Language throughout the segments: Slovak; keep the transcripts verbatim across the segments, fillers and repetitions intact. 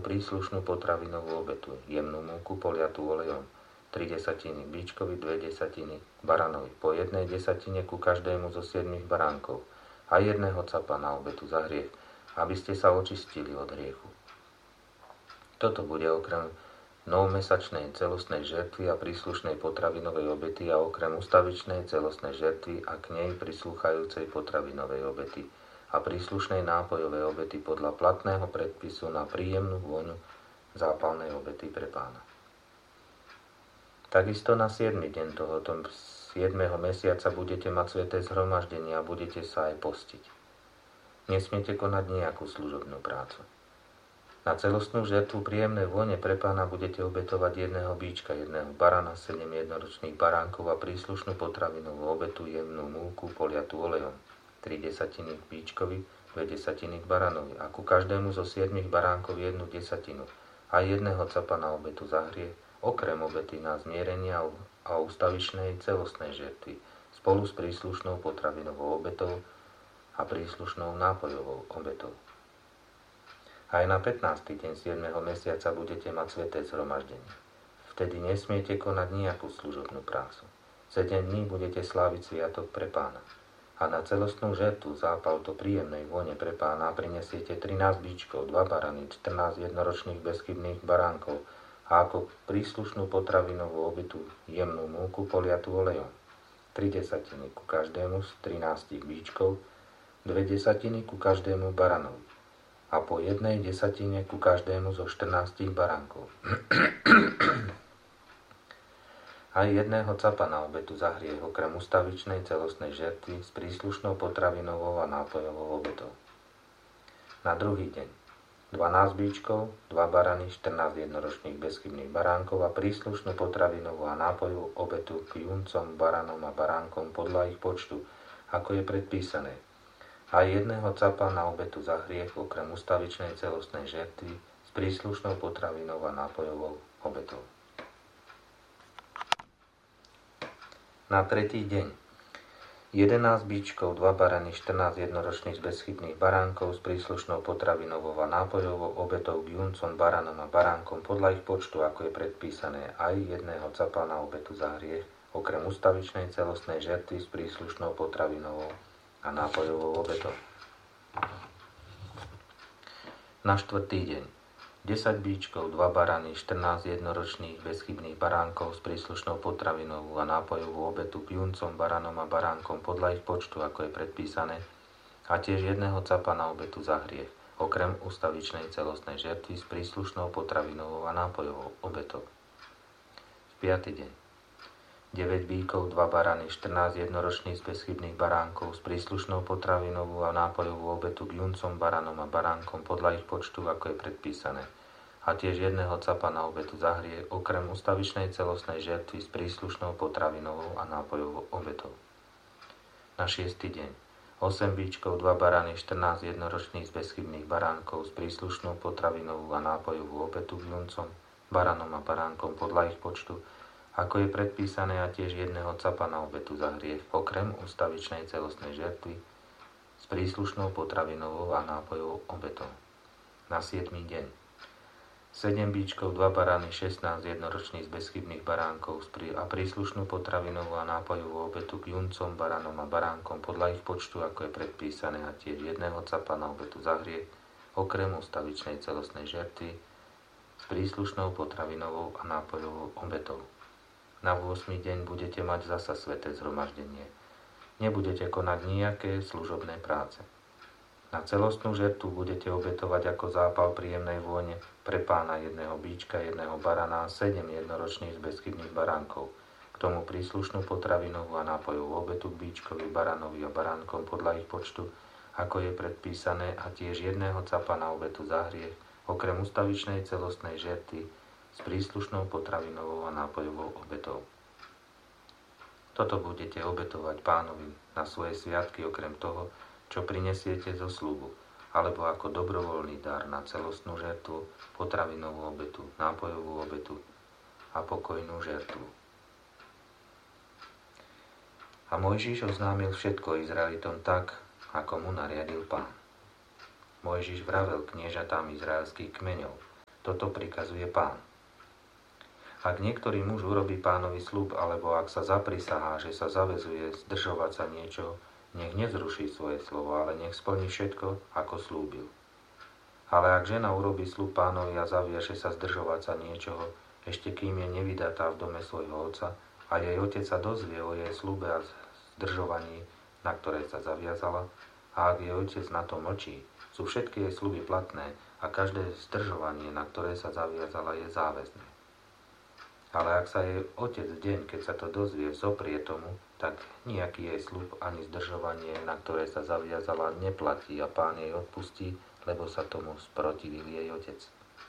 príslušnú potravinovú obetu, jemnú múku poliatú olejom, tri desatiny bíčkovi, dve desatiny baranovi, po jednej desatine ku každému zo siedmich baránkov a jedného capa na obetu za hriech, aby ste sa očistili od hriechu. Toto bude okrem novmesačnej celostnej žertvy a príslušnej potravinovej obety a okrem ustavičnej celostnej žertvy a k nej prislúchajúcej potravinovej obety a príslušnej nápojovej obety podľa platného predpisu na príjemnú vôňu zápalnej obety pre Pána. Takisto na siedmy deň tohoto siedmeho mesiaca budete mať sväté zhromaždenie a budete sa aj postiť. Nesmiete konať nejakú služobnú prácu. Na celostnú žertvu príjemnej vône pre Pána budete obetovať jedného bíčka, jedného barana, sedem jednoročných baránkov a príslušnú potravinovú obetu, jemnú múku poliatú olejom, tri desatiny k bíčkovi, dve desatiny k baranovi a ku každému zo siedmich baránkov jednu desatinu a jedného capa na obetu za hriech, okrem obety na zmierenie a ustavičnej celostnej žertvy, spolu s príslušnou potravinovou obetou a príslušnou nápojovou obetou. Aj na pätnásty deň siedmeho mesiaca budete mať sväté zhromaždenie. Vtedy nesmiete konať nejakú služobnú prácu. Sedem dní budete sláviť sviatok pre Pána. A na celostnú žertvu zápal do príjemnej vône pre Pána prinesiete trinásť bíčkov, dva barany, štrnásť jednoročných bezchybných baránkov a ako príslušnú potravinovú obetu jemnú múku poliatú olejom. tri desatiny ku každému z trinástich bíčkov, dve desatiny ku každému baranovi a po jednej desatine ku každému zo štrnástich baránkov. Aj jedného capa na obetu za hriech, okrem ustavičnej celostnej žertvy s príslušnou potravinovou a nápojovou obetou. Na druhý deň dvanásť bíčkov, dva barany, štrnásť jednoročných bezchybných baránkov a príslušnú potravinovú a nápojovú obetu k juncom, baranom a baránkom podľa ich počtu, ako je predpísané. A jedného capa na obetu za hriech okrem ustavičnej celostnej žertvy s príslušnou potravinou a nápojovou obetou. Na tretí deň jedenásť bíčkov, dva barany, štrnásť jednoročných bezchybných baránkov s príslušnou potravinovou a nápojovou obetou k juncom, baranom a baránkom podľa ich počtu, ako je predpísané, aj jedného capa na obetu za hriech okrem ustavičnej celostnej žertvy s príslušnou potravinovou a nápojovou obetou. Na štvrtý deň desať bíčkov, dva barany, štrnásť jednoročných bezchybných baránkov s príslušnou potravinovou a nápojovou obetu k juncom, baranom a baránkom podľa ich počtu, ako je predpísané, a tiež jedného capa na obetu za hriech, okrem ustavičnej celostnej žertvy s príslušnou potravinovou a nápojovou obetou. piaty deň deväť bíkov, dva barany, štrnásť jednoročných bezchybných baránkov s príslušnou potravinovou a nápojovú obetu k juncom, baranom a baránkom podľa ich počtu, ako je predpísané. A tiež jedného capa na obetu za hriech, okrem ustavičnej celostnej žertvy s príslušnou potravinovou a nápojovou obetou. Na šiesty deň osem bíčkov, dva barany, štrnásť jednoročných bezchybných baránkov s príslušnou potravinovou a nápojovú obetu k juncom, baranom a baránkom podľa ich počtu, ako je predpísané, a tiež jedného capa na obetu za hriech, okrem ustavičnej celostnej žertvy s príslušnou potravinovou a nápojovou obetou. Na siedmy deň sedem bíčkov, dva barany, šestnásť jednoročných bezchybných baránkov a príslušnú potravinovú a nápojovú obetu k juncom, baranom a baránkom podľa ich počtu, ako je predpísané, a tiež jedného capa na obetu za hriech, okrem ustavičnej celostnej žertvy s príslušnou potravinovou a nápojovou obetou. Na ôsmy deň budete mať zasa sväté zhromaždenie. Nebudete konať nejaké služobné práce. Na celostnú žertvu budete obetovať ako zápal príjemnej vône pre Pána jedného bíčka, jedného barana a sedem jednoročných bezchybných baránkov. K tomu príslušnú potravinovú a nápojovú obetu k bíčkovi, baranovi a baránkom podľa ich počtu, ako je predpísané, a tiež jedného capa na obetu za hriech, okrem ustavičnej celostnej žertvy s príslušnou potravinovou a nápojovou obetou. Toto budete obetovať Pánovi na svoje sviatky okrem toho, čo prinesiete zo sľubu, alebo ako dobrovoľný dar na celostnú žertvu, potravinovú obetu, nápojovú obetu a pokojnú žertvu. A Mojžiš oznámil všetko Izraelitom tak, ako mu nariadil Pán. Mojžiš vravel kniežatám izraelských kmeňov: Toto prikazuje Pán. Ak niektorý muž urobí Pánovi sľub, alebo ak sa zaprisahá, že sa zavezuje zdržovať sa niečo, nech nezruší svoje slovo, ale nech splní všetko, ako slúbil. Ale ak žena urobí sľub Pánovi a zaviaže sa zdržovať sa niečoho, ešte kým je nevydatá v dome svojho otca, a jej otec sa dozvie o jej sľube a zdržovaní, na ktoré sa zaviazala, a ak jej otec na to mlčí, sú všetky jej sľuby platné a každé zdržovanie, na ktoré sa zaviazala, je záväzné. Ale ak sa jej otec v deň, keď sa to dozvie, zoprie tomu, tak nejaký jej sľub ani zdržovanie, na ktoré sa zaviazala, neplatí a Pán jej odpustí, lebo sa tomu sprotivil jej otec.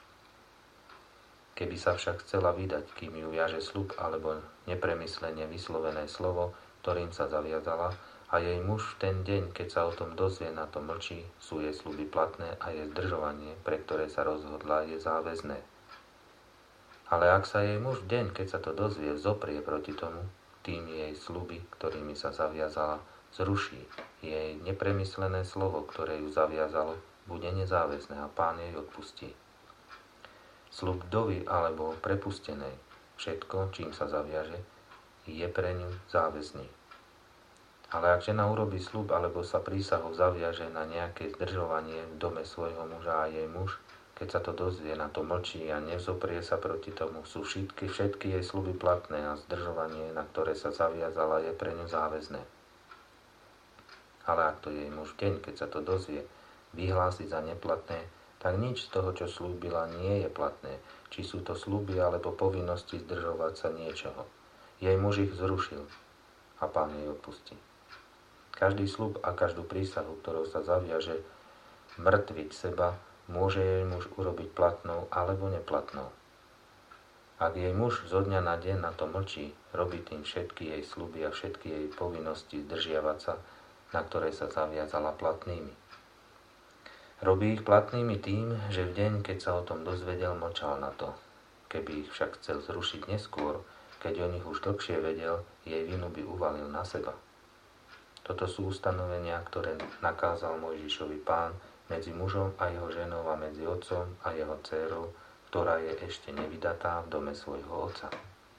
Keby sa však chcela vydať, kým ju viaže sľub alebo nepremyslene vyslovené slovo, ktorým sa zaviazala, a jej muž v ten deň, keď sa o tom dozvie, na to mlčí, sú jej sľuby platné a jej zdržovanie, pre ktoré sa rozhodla, je záväzné. Ale ak sa jej muž v deň, keď sa to dozvie, zoprie proti tomu, tým jej sľuby, ktorými sa zaviazala, zruší. Jej nepremyslené slovo, ktoré ju zaviazalo, bude nezáväzné a Pán jej odpustí. Sľub vdovy alebo prepustenej, všetko, čím sa zaviaže, je pre ňu záväzný. Ale ak žena urobí sľub alebo sa prísahou zaviaže na nejaké zdržovanie v dome svojho muža a jej muž, keď sa to dozvie, na to mlčí a nevzoprie sa proti tomu, sú všetky, všetky jej sľuby platné a zdržovanie, na ktoré sa zaviazala, je pre ňu záväzné. Ale ak to jej muž v deň, keď sa to dozvie, vyhlási za neplatné, tak nič z toho, čo slúbila, nie je platné, či sú to sľuby alebo povinnosti zdržovať sa niečoho. Jej muž ich zrušil a Pán jej odpustí. Každý sľub a každú prísahu, ktorou sa zaviaže mŕtviť seba, môže jej muž urobiť platnou alebo neplatnou. Ak jej muž zo dňa na deň na to mlčí, robí tým všetky jej sľuby a všetky jej povinnosti zdržiavať sa, na ktoré sa zaviazala, platnými. Robí ich platnými tým, že v deň, keď sa o tom dozvedel, mlčal na to. Keby ich však chcel zrušiť neskôr, keď o nich už dlhšie vedel, jej vinu by uvalil na seba. Toto sú ustanovenia, ktoré nakázal Mojžišovi Pán medzi mužom a jeho ženou a medzi otcom a jeho dcérou, ktorá je ešte nevydatá v dome svojho otca.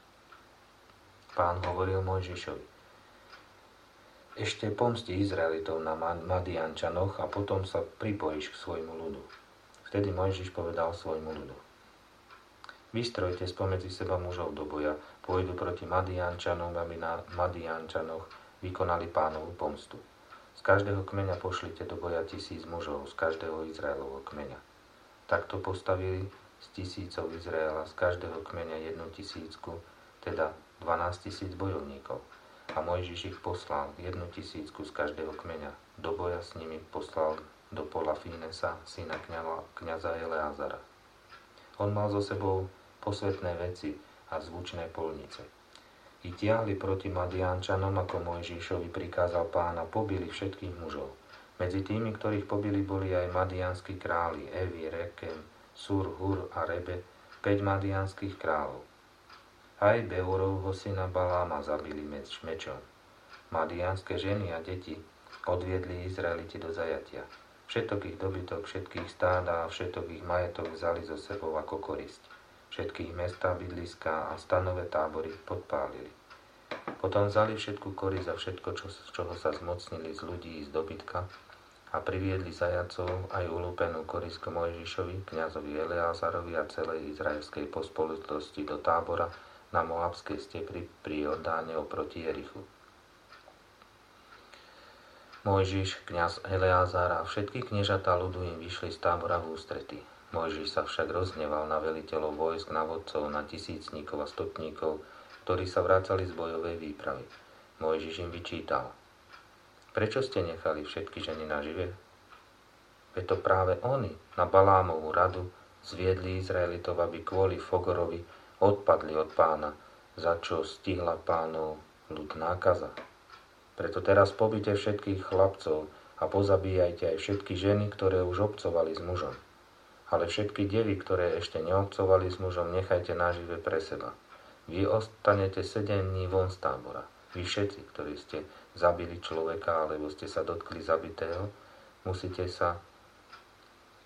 Pán hovoril Mojžišovi: ešte pomsti Izraelitov na Madiančanoch a potom sa pripojíš k svojmu ľudu. Vtedy Mojžiš povedal svojmu ľudu: vystrojte spomedzi seba mužov do boja, pôjdu proti Madiančanom, aby na Madiančanoch vykonali Pánovu pomstu. Z každého kmeňa pošlite do boja tisíc mužov, z každého Izraelovho kmeňa. Takto postavili z tisícov Izraela z každého kmeňa jednu tisícku, teda dvanásť tisíc bojovníkov. A Mojžiš ich poslal, jednu tisícku z každého kmeňa. Do boja s nimi poslal do pola Fínesa, syna kňaza Eleazara. On mal so sebou posvetné veci a zvučné polnice. I tiahli proti Madiančanom, ako Mojžišovi prikázal Pán, a pobili všetkých mužov. Medzi tými, ktorých pobili, boli aj madianskí králi, Evi, Rekem, Sur, Hur a Rebe, päť madianských kráľov. Aj Beorovho syna Baláma zabili meč mečom. Madianské ženy a deti odviedli Izraeliti do zajatia. Všetok ich dobytok, všetkých stáda a všetok ich majetok vzali so sebou ako korisť. Všetkých mestá, bydliská a stanové tábory podpálili. Potom vzali všetku korisť a všetko, čo, z čoho sa zmocnili z ľudí i z dobytka, a priviedli zajacov aj ulúpenú korisť k Mojžišovi, kňazovi Eleazarovi a celej izraelskej pospolitosti do tábora na Moabskej stepri pri Jordáne oproti Jerichu. Mojžiš, kňaz Eleazar a všetky kniežatá ľudu im vyšli z tábora v ústrety. Mojžiš sa však rozhneval na veliteľov vojsk, na vodcov, na tisícnikov a stotníkov, ktorí sa vracali z bojovej výpravy. Mojžiš im vyčítal: prečo ste nechali všetky ženy nažive? Veď to práve oni na Balámovú radu zviedli Izraelitov, aby kvôli Fogorovi odpadli od Pána, za čo stihla Pánov ľud nákaza. Preto teraz pobite všetkých chlapcov a pozabíjajte aj všetky ženy, ktoré už obcovali s mužom. Ale všetky devy, ktoré ešte neobcovali s mužom, nechajte nažive pre seba. Vy ostanete sedem dní von z tábora. Vy všetci, ktorí ste zabili človeka alebo ste sa dotkli zabitého, musíte sa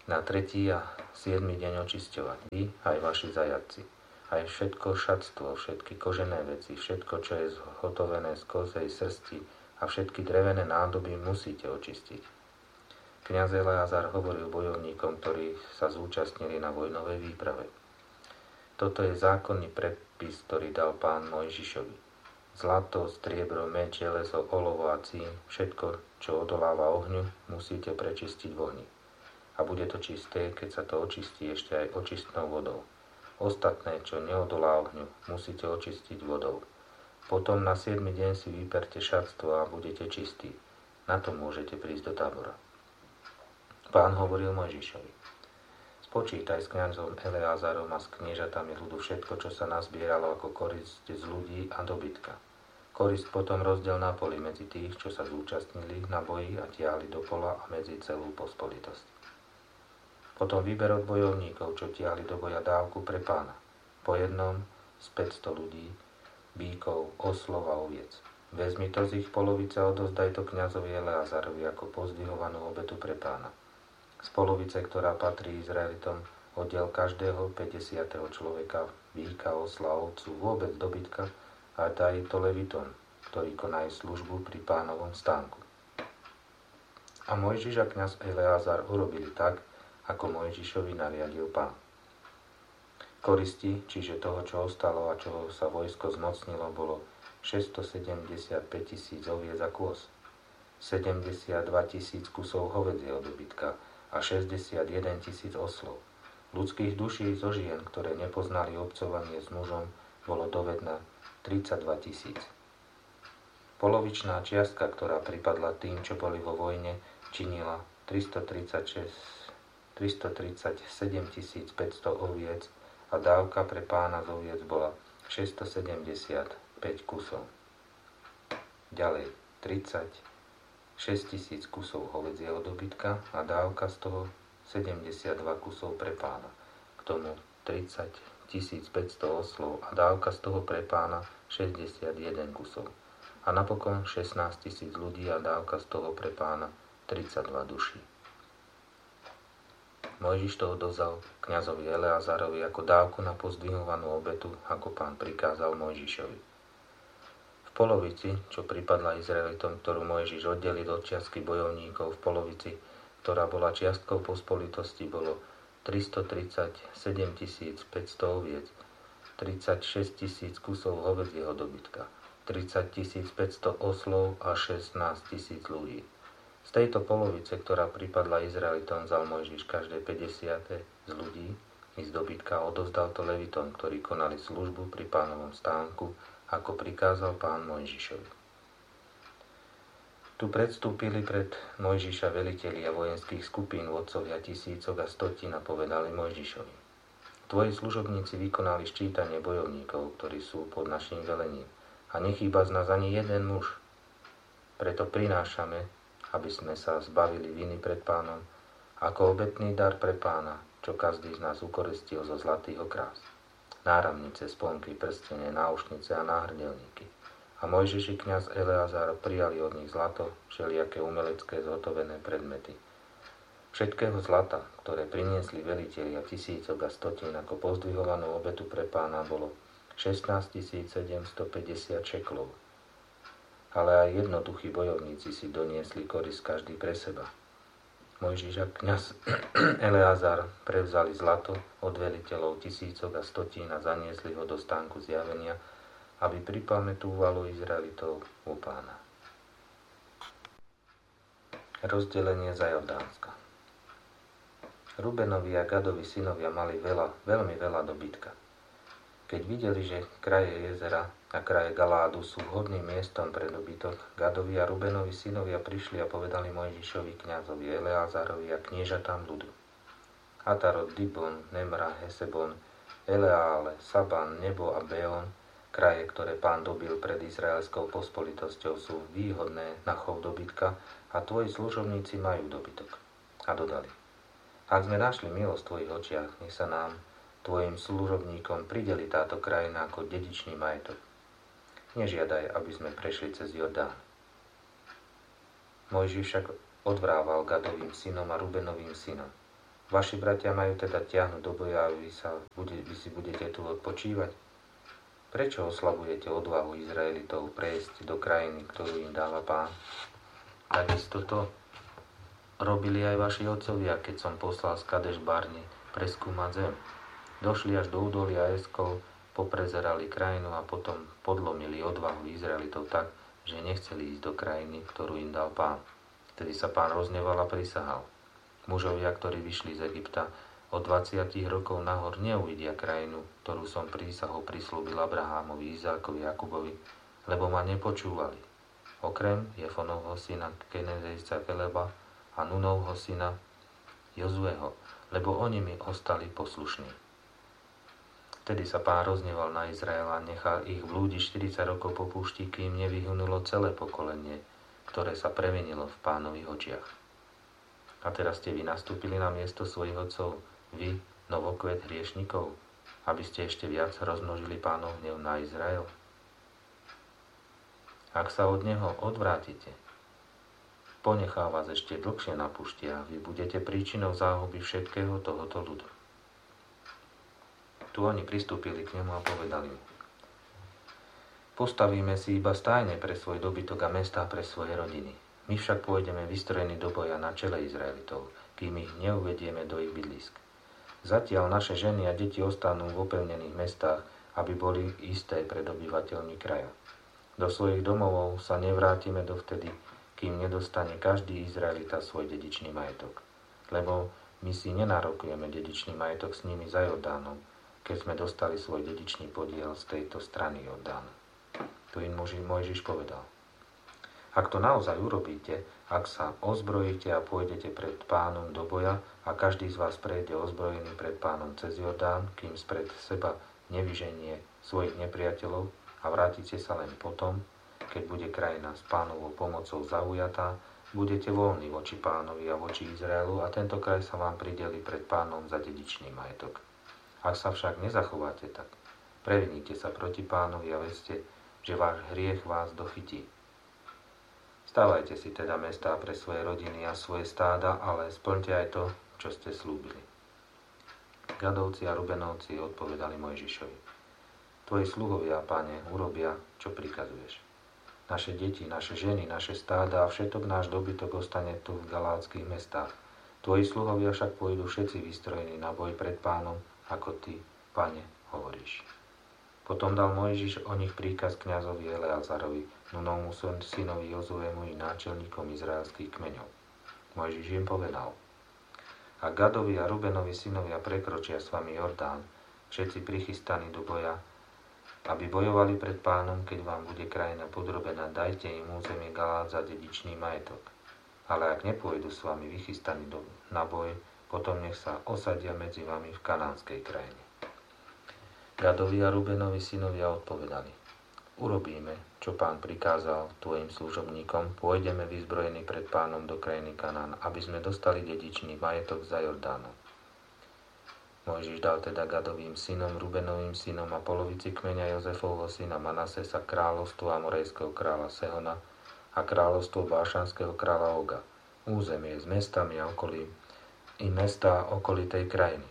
Na tretí a siedmy deň očisťovať. Vy aj vaši zajatci. Aj všetko šatstvo, všetky kožené veci, všetko, čo je zhotovené z kozej srsti a všetky drevené nádoby musíte očistiť. Kňaz Eleazar hovoril bojovníkom, ktorí sa zúčastnili na vojnovej výprave. Toto je zákonný predpis, ktorý dal Pán Mojžišovi. Zlato, striebro, meč, železo, olovo a cín, všetko, čo odoláva ohňu, musíte prečistiť v ohni. A bude to čisté, keď sa to očistí ešte aj očistnou vodou. Ostatné, čo neodolá ohňu, musíte očistiť vodou. Potom na siedmy deň si vyperte šatstvo a budete čistí. Na to môžete prísť do tábora. Pán hovoril Mojžišovi. Spočítaj s kňazom Eleazarom a s kniežatami ľudu všetko, čo sa nazbieralo ako korisť z ľudí a dobytka. Korisť potom rozdiel na poli medzi tých, čo sa zúčastnili na boji a tiahli do pola a medzi celú pospolitosť. Potom vyber od bojovníkov, čo tiahli do boja dávku pre Pána. Po jednom z päťsto ľudí, bíkov, oslov a oviec. Vezmi to z ich polovice a odozdaj to kňazovi Eleazarovi ako pozdvihovanú obetu pre Pána. Z polovice, ktorá patrí Izraelitom, oddiel každého päťdesiateho človeka, bíka, osla, ovcu, vôbec dobytka a daj to levitom, ktorí konajú službu pri Pánovom stánku. A Mojžiš a kňaz Eleazar urobili tak, ako Mojžišovi nariadil Pán. Koristi, čiže toho, čo ostalo a čoho sa vojsko zmocnilo, bolo šesťstosedemdesiatpäť tisíc oviec a kôz, sedemdesiatdva tisíc kusov hovädzieho dobytka a šesťdesiatjeden tisíc oslov. Ľudských duší zo žien, ktoré nepoznali obcovanie s mužom, bolo dovedna tridsaťdva tisíc. Polovičná čiastka, ktorá pripadla tým, čo boli vo vojne, činila tristotridsaťsedem tisíc päťsto oviec a dávka pre Pána z oviec bola šesťstosedemdesiatpäť kusov. Ďalej tridsaťšesť tisíc kusov hovädzieho dobytka a dávka z toho sedemdesiatdva kusov pre Pána. K tomu tridsať tisíc päťsto oslov a dávka z toho pre Pána šesťdesiatjeden kusov. A napokon šestnásť tisíc ľudí a dávka z toho pre Pána tridsaťdva duší. Mojžiš to odovzdal kňazovi Eleazarovi ako dávku na pozdvihovanú obetu, ako Pán prikázal Mojžišovi. V polovici, čo pripadla Izraelitom, ktorú Mojžiš oddelil od čiastky bojovníkov, v polovici, ktorá bola čiastkou pospolitosti, bolo tristotridsaťsedem tisíc päťsto oviec, tridsaťšesť tisíc kusov hovädzieho dobytka, tridsať tisíc päťsto oslov a šestnásť tisíc ľudí. Z tejto polovice, ktorá pripadla Izraelitom, vzal Mojžiš každé päťdesiate z ľudí i z dobytka a odovzdal to levitom, ktorí konali službu pri Pánovom stánku, ako prikázal Pán Mojžišovi. Tu predstúpili pred Mojžiša velitelia vojenských skupín, vodcovia tisícok a stotín a povedali Mojžišovi: Tvoji služobníci vykonali ščítanie bojovníkov, ktorí sú pod naším velením, a nechýba z nás ani jeden muž. Preto prinášame, aby sme sa zbavili viny pred Pánom, ako obetný dar pre Pána, čo každý z nás ukoristil zo zlatých okrás. Náramnice, sponky, prstene, náušnice a náhrdelníky. A Mojžiš i kňaz Eleazar prijali od nich zlato, všelijaké umelecké zhotovené predmety. Všetkého zlata, ktoré priniesli velitelia tisícok a stotín ako pozdvihovanú obetu pre Pána, bolo šestnásť tisíc sedemstopäťdesiat šeklov. Ale aj jednoduchí bojovníci si doniesli korisť každý pre seba. Mojžiš a kňaz Eleazar prevzali zlato od veliteľov tisícok a stotín a zaniesli ho do stánku zjavenia, aby pripamätúvalo Izraelitov u Pána. Rozdelenie za Jordánska. Rubenovi a Gadovi synovia mali veľa, veľmi veľa dobytka. Keď videli, že kraje jezera a kraje Galádu sú vhodným miestom pre dobytok, Gadovi a Rubenovi synovia prišli a povedali Mojžišovi, kňazovi Eleazarovi a kniežatám ľudu: Atarot, Dibon, Nemra, Hesebon, Eleále, Saban, Nebo a Beon, kraje, ktoré Pán dobil pred izraelskou pospolitosťou, sú výhodné na chov dobytka a tvoji služobníci majú dobytok. A dodali: Ak sme našli milosť v tvojich očiach, nech sa nám, tvojim služobníkom, prideli táto krajina ako dedičný majetok. Nežiadaj, aby sme prešli cez Jordán. Mojžiš však odvrával Gadovým synom a Rubenovým synom: Vaši bratia majú teda tiahnuť do boja a vy, sa, vy si budete tu odpočívať? Prečo oslabujete odvahu Izraelitov prejsť do krajiny, ktorú im dáva Pán? Takisto to robili aj vaši otcovia, keď som poslal z Kadeš Barne preskúmať zem. Došli až do údolia Eskol, poprezerali krajinu a potom podlomili odvahu Izraelitov tak, že nechceli ísť do krajiny, ktorú im dal Pán. Vtedy sa Pán rozneval a prisahal. Mužovia, ktorí vyšli z Egypta, od dvadsať rokov nahor neuvidia krajinu, ktorú som prísahou prislúbil Abrahámovi, Izákovi, Jakubovi, lebo ma nepočúvali. Okrem Jefonovho syna Kenezejca Keleba a Nunovho syna Jozueho, lebo oni mi ostali poslušní. Vtedy sa Pán rozneval na Izrael a nechal ich blúdiť štyridsať rokov po púšti, kým nevyhnulo celé pokolenie, ktoré sa previnilo v Pánových očiach. A teraz ste vy nastúpili na miesto svojich otcov, vy, novokvet hriešnikov, aby ste ešte viac rozmnožili Pánov hnev na Izrael? Ak sa od neho odvrátite, ponechá vás ešte dlhšie na púšti a vy budete príčinou záhuby všetkého tohoto ľudu. Tu oni pristúpili k nemu a povedali mu: Postavíme si iba stájne pre svoj dobytok a mestá pre svoje rodiny. My však pôjdeme vystrojení do boja na čele Izraelitov, kým ich neuvedieme do ich bydlisk. Zatiaľ naše ženy a deti ostanú v opevnených mestách, aby boli isté pred obyvateľmi kraja. Do svojich domovov sa nevrátime dovtedy, kým nedostane každý Izraelita svoj dedičný majetok. Lebo my si nenárokujeme dedičný majetok s nimi za Jordánom, keď sme dostali svoj dedičný podiel z tejto strany Jordánu. Tu im Mojžiš povedal: Ak to naozaj urobíte, ak sa ozbrojíte a pôjdete pred Pánom do boja a každý z vás prejde ozbrojený pred Pánom cez Jordán, kým spred seba nevyženie svojich nepriateľov a vrátite sa len potom, keď bude krajina s Pánovou pomocou zaujatá, budete voľní voči Pánovi a voči Izraelu a tento kraj sa vám prideli pred Pánom za dedičný majetok. Ak sa však nezachováte tak, previníte sa proti Pánovi a vedzte, že váš hriech vás dochytí. Stávajte si teda mestá pre svoje rodiny a svoje stáda, ale splňte aj to, čo ste slúbili. Gadovci a Rubenovci odpovedali Mojžišovi: Tvoji sluhovia, Pane, urobia, čo prikazuješ. Naše deti, naše ženy, naše stáda a všetok náš dobytok ostane tu v galátskych mestách. Tvoji sluhovia však pôjdu všetci vystrojení na boj pred Pánom, ako ty, Pane, hovoríš. Potom dal Mojžiš o nich príkaz kňazovi Eleazarovi, Nunovmu synovi Jozuému i náčelníkom izraelských kmeňov. Mojžiš im povedal: Ak Gadovi a Rubenovi synovia prekročia s vami Jordán, všetci prichystaní do boja, aby bojovali pred Pánom, keď vám bude krajina podrobená, dajte im územie Galát za dedičný majetok. Ale ak nepôjdu s vami vychystaní do, na boj, potom nech sa osadia medzi vami v kanánskej krajine. Gadovi a Rubenovi synovia odpovedali: Urobíme, čo Pán prikázal tvojim služobníkom, pôjdeme vyzbrojení pred Pánom do krajiny Kanán, aby sme dostali dedičný majetok za Jordánom. Mojžiš dal teda Gadovým synom, Rubenovým synom a polovici kmeňa Jozefovho syna Manasesa kráľovstvo amorejského kráľa Sehona a kráľovstvo bášanského kráľa Oga, územie s mestami a okolí i mestá okolitej krajiny.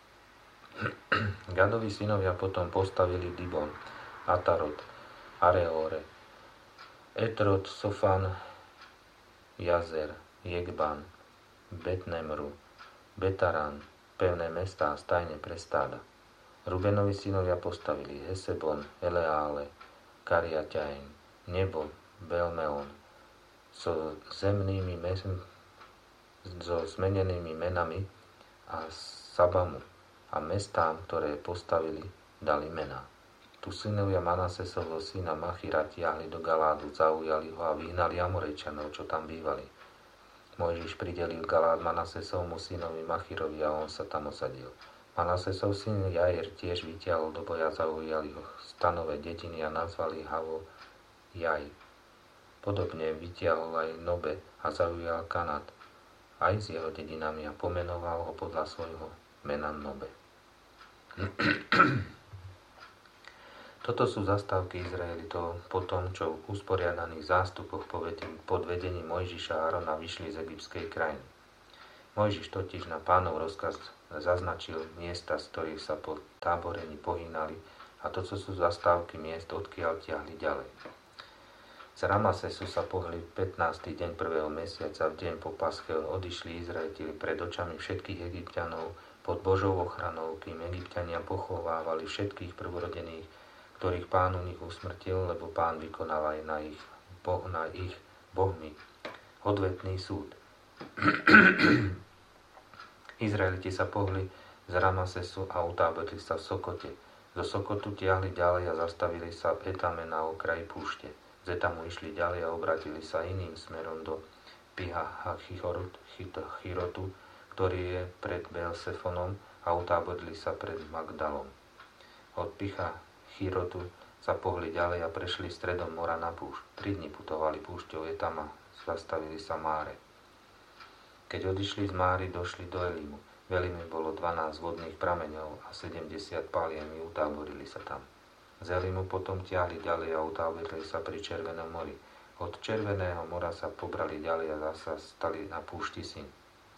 Gadovi synovia potom postavili Dibon, Atarot, Areore, Etrot, Sofan, Jazer, Jekban, Betnemru, Betaran, pevné mestá a stajne pre stáda. Rubenovi synovia postavili Hesebon, Eleále, Kariaťain, Nebo, Belmeon, so zemnými mes- so zmenenými menami a Sabamu, a mestám, ktoré postavili, dali mená. Tu synovia Manasesovho syna Machira tiahli do Galádu, zaujali ho a vyhnali Amorejčanov, čo tam bývali. Mojžiš pridelil Galád Manasesovmu synovi Machirovi a on sa tam osadil. Manasesov syn Jair tiež vytiahol do boja, zaujali ho stanové dediny a nazvali Havo Jaj. Podobne vytiahol aj Nobe a zaujal Kanát aj s jeho dedinami a pomenoval ho podľa svojho mena Nobe. Toto sú zastávky Izraelitov po tom, čo v usporiadaných zástupoch pod vedením Mojžiša a Arona vyšli z egyptskej krajiny. Mojžiš totiž na Pánov rozkaz zaznačil miesta, z ktorých sa po táborení pohynali, a to, čo sú zastávky miest, odkiaľ tiahli ďalej. Z Ramasesu sa pohli pätnásty deň prvého mesiaca, v deň po Pasche odišli Izraeliti pred očami všetkých Egypťanov pod Božou ochranou, kým Egypťania pochovávali všetkých prvorodených, ktorých Pán u nich usmrtil, lebo Pán vykonal aj na ich, boh, na ich bohmi odvetný súd. Izraeliti sa pohli z Ramasesu a utáborili sa v Sokote. Zo Sokotu tiahli ďalej a zastavili sa v Etame na okraji púšte. Z Etamu išli ďalej a obratili sa iným smerom do Pihahirotu, ktorý je pred Beelsefonom, a utáborili sa pred Magdalom. Od Pihahirotu sa pohli ďalej a prešli stredom mora na púšť. Tri dni putovali púšťou Etama, zastavili sa Máre. Keď odišli z Máry, došli do Elimu. V Elime bolo dvanásť vodných prameňov a sedemdesiat paliemi, utáborili sa tam. Z Elimu potom tiahli ďalej a utáborili sa pri Červenom mori. Od Červeného mora sa pobrali ďalej a zasa stali na púšti Sin.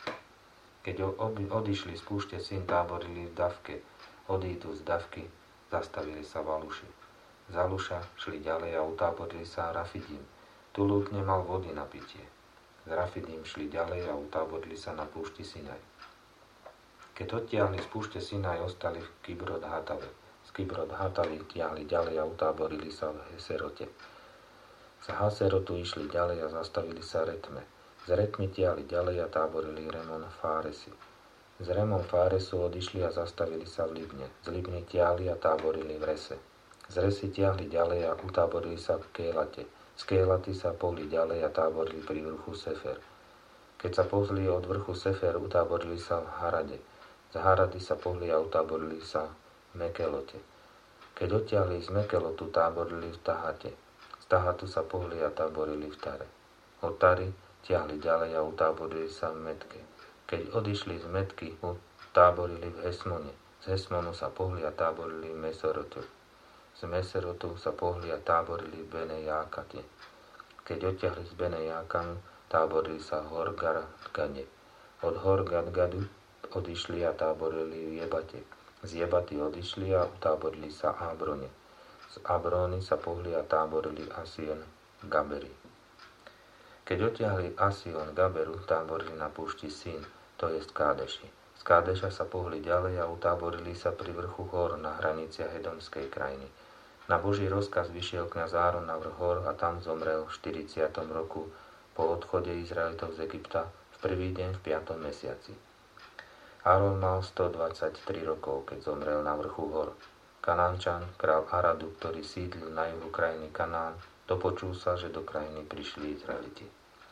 Keď odišli z púšte Sin, táborili v Davke. Odídu z Davky, zastavili sa v Aluši. Z Aluša šli ďalej a utáborili sa v Rafidim. Tu ľud nemal vody na pitie. Z Rafidim šli ďalej a utáborili sa na púšti Sinaj. Keď odtiahli z púšte Sinaj, ostali v Kibrot Hatave. Z Kibrot Hatavy tiahli ďalej a utáborili sa v Heserote. Z Haserotu išli ďalej a zastavili sa Retme. Z Retmy tiahli ďalej a táborili Remon Fáresi. Z Remon Fáresu odišli a zastavili sa v Libne. Z Libny tiahli a táborili v Rese. Z Resy tiahli ďalej a utáborili sa v Kélate. Z Kélaty sa pohli ďalej a táborili pri vrchu Sefer. Keď sa pohli od vrchu Sefer, utáborili sa v Harade. Z Harady sa pohli a utáborili sa v Mekelote. Keď odtiahli z Mekelotu, táborili v Tahate. Z Tahatu sa pohli a táborili v Tare. Od Tary tiahli ďalej a utáborili sa v Metke. Keď odišli z Metky, utáborili v Hesmone. Z Hesmonu sa pohli a táborili v Meserotu. Z Meserotu sa pohli a táborili v Bene Jákate. Keď odtiahli z Bene Jákanu, táborili sa v Hor-Gadgade. Od Hor-Gadgadu odišli a táborili v Jebate. Z Jebaty odišli a utáborili sa v Abrone. Z Abrony sa pohli a táborili Asion Gaberi. Keď odtiahli Asion Gaberu, táborili na púšti Sin, to je z Kádeši. Z Kádeša sa pohli ďalej a utáborili sa pri vrchu hor na hraniciach Edomskej krajiny. Na Boží rozkaz vyšiel kňaz Áron na vrch hor a tam zomrel v štyridsiatom roku po odchode Izraelitov z Egypta v prvý deň v piatom mesiaci. Áron mal stodvadsaťtri rokov, keď zomrel na vrchu hor. Kanánčan, král Aradu, ktorý sídlil na juhu krajiny Kanán, dopočul sa, že do krajiny prišli Izraeliti.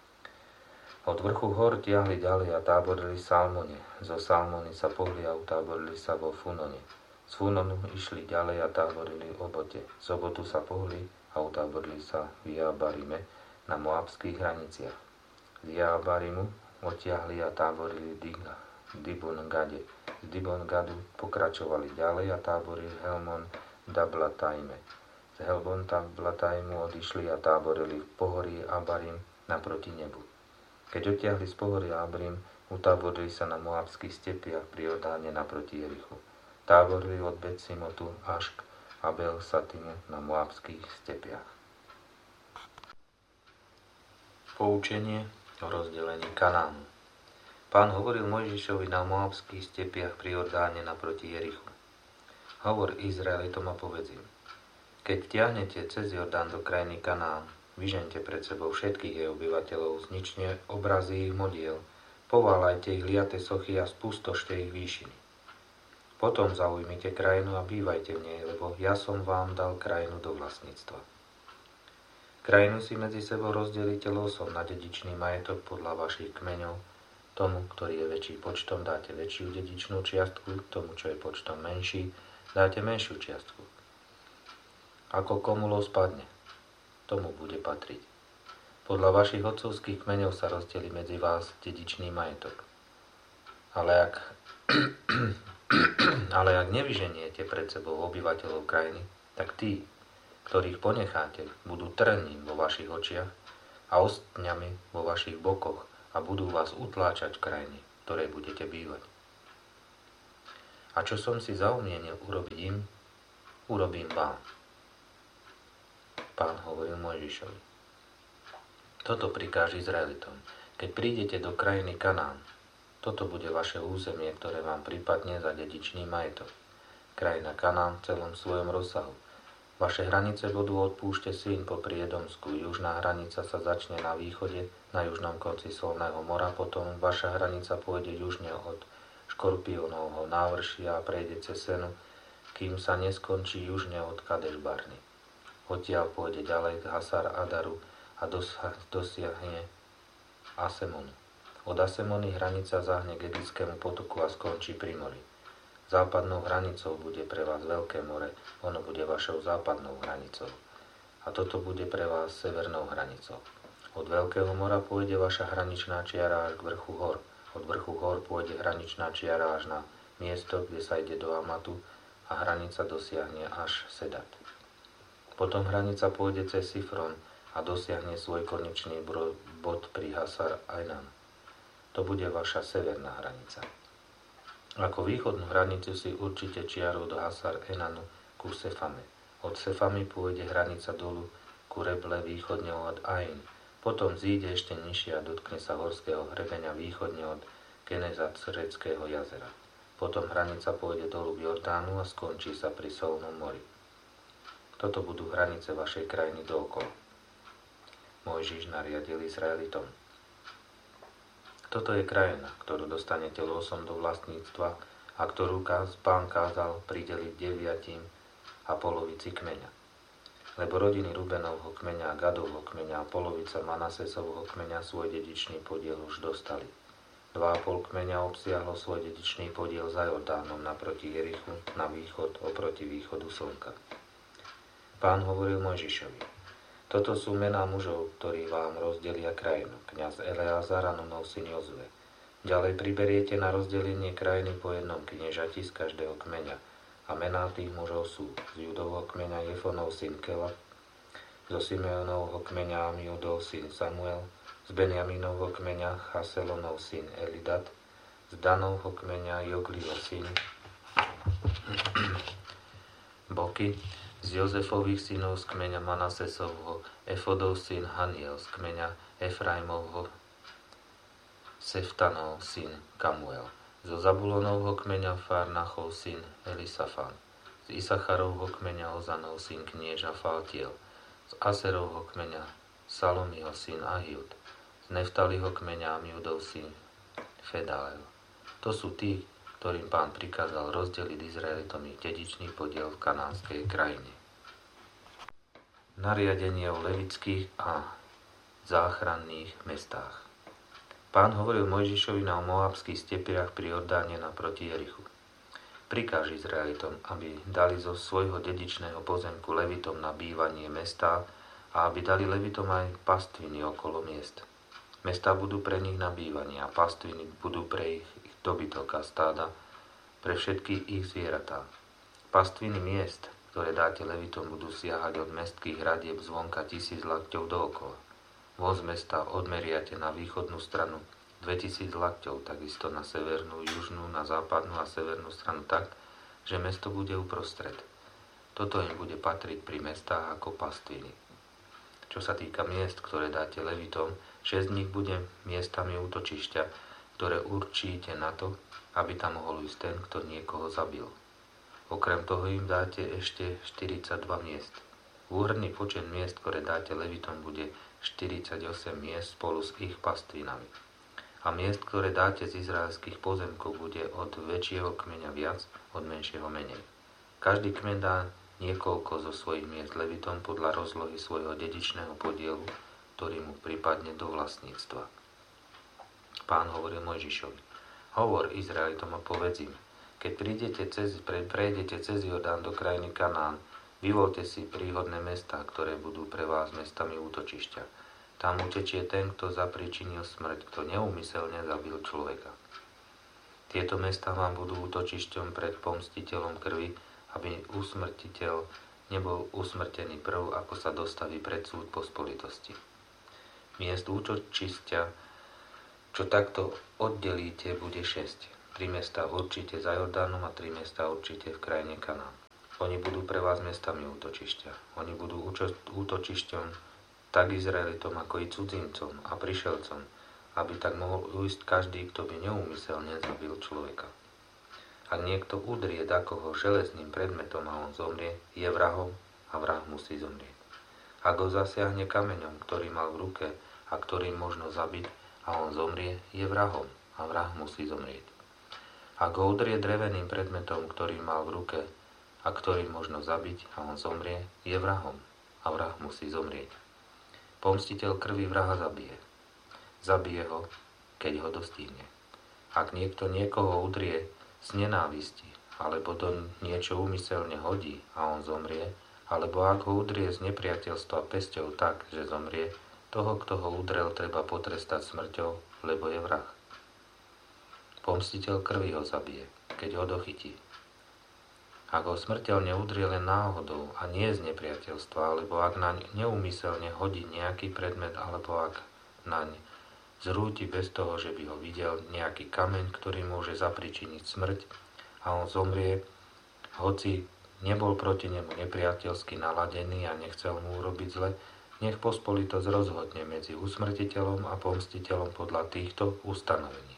Od vrchu hor tiahli ďalej a táborili v Salmone. Zo Salmony sa pohli a utáborili sa vo Funone. Z Funonu išli ďalej a táborili v Obote. Z Obotu sa pohli a utáborili sa v Jaabarime na moabských hraniciach. Z Jaabarimu odtiahli a táborili Diga. Dibon-Gade. Z Dibon-Gadu pokračovali ďalej a táborili Helmon Dablatajme. Z Helmon Dablatajmu odišli a táborili v pohorí Abarim naproti nebu. Keď odtiahli z pohorí Abarim, utáborili sa na moabských stepiach pri Jordáne naproti Jerichu. Táborili od Bet-Simotu až k Abel-Satimu na moabských stepiach. Poučenie o rozdelení Kanánu. Pán hovoril Mojžišovi na moabských stepiach pri Jordáne naproti Jerichu. Hovor Izraelitom a povedz im: keď tiahnete cez Jordán do krajiny Kanán, vyžente pred sebou všetkých jej obyvateľov, znične obrazy ich modiel, poválajte ich liate sochy a spustošte ich výšiny. Potom zaujmite krajinu a bývajte v nej, lebo ja som vám dal krajinu do vlastníctva. Krajinu si medzi sebou rozdelíte losom na dedičný majetok podľa vašich kmeňov. Tomu, ktorý je väčší počtom, dáte väčšiu dedičnú čiastku, tomu, čo je počtom menší, dáte menšiu čiastku. Ako komu los padne, tomu bude patriť. Podľa vašich otcovských kmeňov sa rozdelí medzi vás dedičný majetok. Ale ak, ale ak nevyženiete pred sebou obyvateľov krajiny, tak tí, ktorých ponecháte, budú trním vo vašich očiach a ostňami vo vašich bokoch, a budú vás utláčať v krajine. ktorej budete bývať. A čo som si zaumienil urobiť im, urobím vám. Pán hovoril Mojžišovi. Toto prikáž Izraelitom. Keď prídete do krajiny Kanán, toto bude vaše územie, ktoré vám pripadne za dedičný majetok. Krajina Kanán v celom svojom rozsahu. Vaše hranice budú od púšte Sín popri Edomsku. Južná hranica sa začne na východe, na južnom konci Solného mora, potom vaša hranica pôjde južne od Škorpiónovho návršia a prejde cez Senu, kým sa neskončí južne od Kadeš Barny. Odtiaľ pôjde ďalej k Hasar Adaru a dosiahne Asemonu. Od Asemony hranica zahne k Egyptskému potoku a skončí pri mori. Západnou hranicou bude pre vás Veľké more, ono bude vašou západnou hranicou. A toto bude pre vás severnou hranicou. Od Veľkého mora pôjde vaša hraničná čiara až k vrchu hor. Od vrchu hor pôjde hraničná čiara až na miesto, kde sa ide do Amatu a hranica dosiahne až Sedat. Potom hranica pôjde cez Sifron a dosiahne svoj konečný bod pri Hasar Ainan. To bude vaša severná hranica. Ako východnú hranicu si určite čiarou do Hasar Enanu ku Sefame. Od Sefamy pôjde hranica dolu ku Reble východne od Ain. Potom zíde ešte nižšie a dotkne sa horského hrebeňa východne od Kenezatreckého jazera. Potom hranica pôjde dolu k Jordánu a skončí sa pri Solnom mori. Toto budú hranice vašej krajiny dookola. Mojžiš nariadil Izraelitom. Toto je krajina, ktorú dostanete losom do vlastníctva a ktorú Pán kázal prideliť deviatim a polovici kmeňa. Lebo rodiny Rubenovho kmeňa, Gadovho kmeňa a polovica Manasesovho kmeňa svoj dedičný podiel už dostali. Dva a pol kmeňa obsiahlo svoj dedičný podiel za Jordánom naproti Jerichu na východ oproti východu slnka. Pán hovoril Mojžišovi. Toto sú mená mužov, ktorí vám rozdelia krajinu. Kňaz Eleazar a Nunov syn Jozue. Ďalej priberiete na rozdelenie krajiny po jednom kniežati z každého kmeňa. A mená tých mužov sú z Judovho kmeňa Jefonov syn Kela, zo Simeonovho kmeňa Amiudov syn Samuel, z Benjaminovho kmeňa Chaselonov syn Elidat, z Danovho kmeňa Jogliho syn Boky, z Jozefových synov z kmeňa Manasesovho, Efodov syn Haniel, z kmeňa Efraimovho, Seftanov syn Kamuel, zo Zabulonovho kmeňa Farnachov syn Elisafan, z Isacharovho kmeňa Ozanov syn knieža Faltiel, z Aserovho kmeňa Salomiho syn Ahiud, z Neftaliho kmeňa Amiudov syn Fedael. To sú tí, ktorým Pán prikázal rozdeliť Izraelitom ich dedičný podiel v kanánskej krajine. Nariadenie o levických a záchranných mestách. Pán hovoril Mojžišovi na moabských stepiach pri Jordáne naproti Jerichu. Prikáž Izraelitom, aby dali zo svojho dedičného pozemku levitom na bývanie mestá a aby dali levitom aj pastviny okolo miest. Mestá budú pre nich na bývanie a pastviny budú pre ich dobytok a stáda, pre všetky ich zvieratá. Pastviny miest, ktoré dáte levitom, budú siahať od mestských hradieb zvonka tisíc lakťov dookola. Voz mesta odmeriate na východnú stranu dvetisíc lakťov, takisto na severnú, južnú, na západnú a severnú stranu tak, že mesto bude uprostred. Toto im bude patriť pri mestách ako pastviny. Čo sa týka miest, ktoré dáte levitom, šesť z nich bude miestami útočišťa, ktoré určíte na to, aby tam mohol ísť ten, kto niekoho zabil. Okrem toho im dáte ešte štyridsaťdva miest. Úhrnný počet miest, ktoré dáte levitom, bude štyridsaťosem miest spolu s ich pastvinami. A miest, ktoré dáte z izraelských pozemkov, bude od väčšieho kmeňa viac, od menšieho menej. Každý kmeň dá niekoľko zo svojich miest levitom podľa rozlohy svojho dedičného podielu, ktorý mu pripadne do vlastníctva. Pán hovoril Mojžišovi. Hovor Izraelitom a povedz im, keď prídete cez, pre, prejdete cez Jordán do krajiny Kanán, vyvolte si príhodné mestá, ktoré budú pre vás mestami útočišťa. Tam utečie ten, kto zapričinil smrť, kto neúmyselne zabil človeka. Tieto mestá vám budú útočišťom pred pomstiteľom krvi, aby usmrtiteľ nebol usmrtený prv, ako sa dostaví pred súd pospolitosti. Miest útočišťa Čo takto oddelíte, bude šesť. Tri mestá určite za Jordánom a tri mestá určite v krajine Kanán. Oni budú pre vás mestami útočišťa. Oni budú útočišťom tak Izraelitom, ako i cudzincom a prišelcom, aby tak mohol ujsť každý, kto by neúmyselne zabil človeka. Ak niekto udrie takoho železným predmetom a on zomrie, je vrahom a vrah musí zomrieť. Ak ho zasiahne kameňom, ktorý mal v ruke a ktorým možno zabiť, a on zomrie, je vrahom a vrah musí zomrieť. Ak ho udrie dreveným predmetom, ktorý mal v ruke a ktorým možno zabiť, a on zomrie, je vrahom a vrah musí zomrieť. Pomstiteľ krvi vraha zabije. Zabije ho, keď ho dostihne. Ak niekto niekoho udrie z nenávisti, alebo do niečo úmyselne hodí a on zomrie, alebo ak ho udrie z nepriateľstva pesťou tak, že zomrie, toho, kto ho udrel, treba potrestať smrťou, lebo je vrah. Pomstiteľ krvi ho zabije, keď ho dochytí. Ak ho smrteľne udrie len náhodou a nie z nepriateľstva, alebo ak naň neúmyselne hodí nejaký predmet, alebo ak naň zrúti bez toho, že by ho videl nejaký kameň, ktorý môže zapričiniť smrť, a on zomrie, hoci nebol proti nemu nepriateľsky naladený a nechcel mu urobiť zle, nech pospolitosť rozhodne medzi usmrtiteľom a pomstiteľom podľa týchto ustanovení.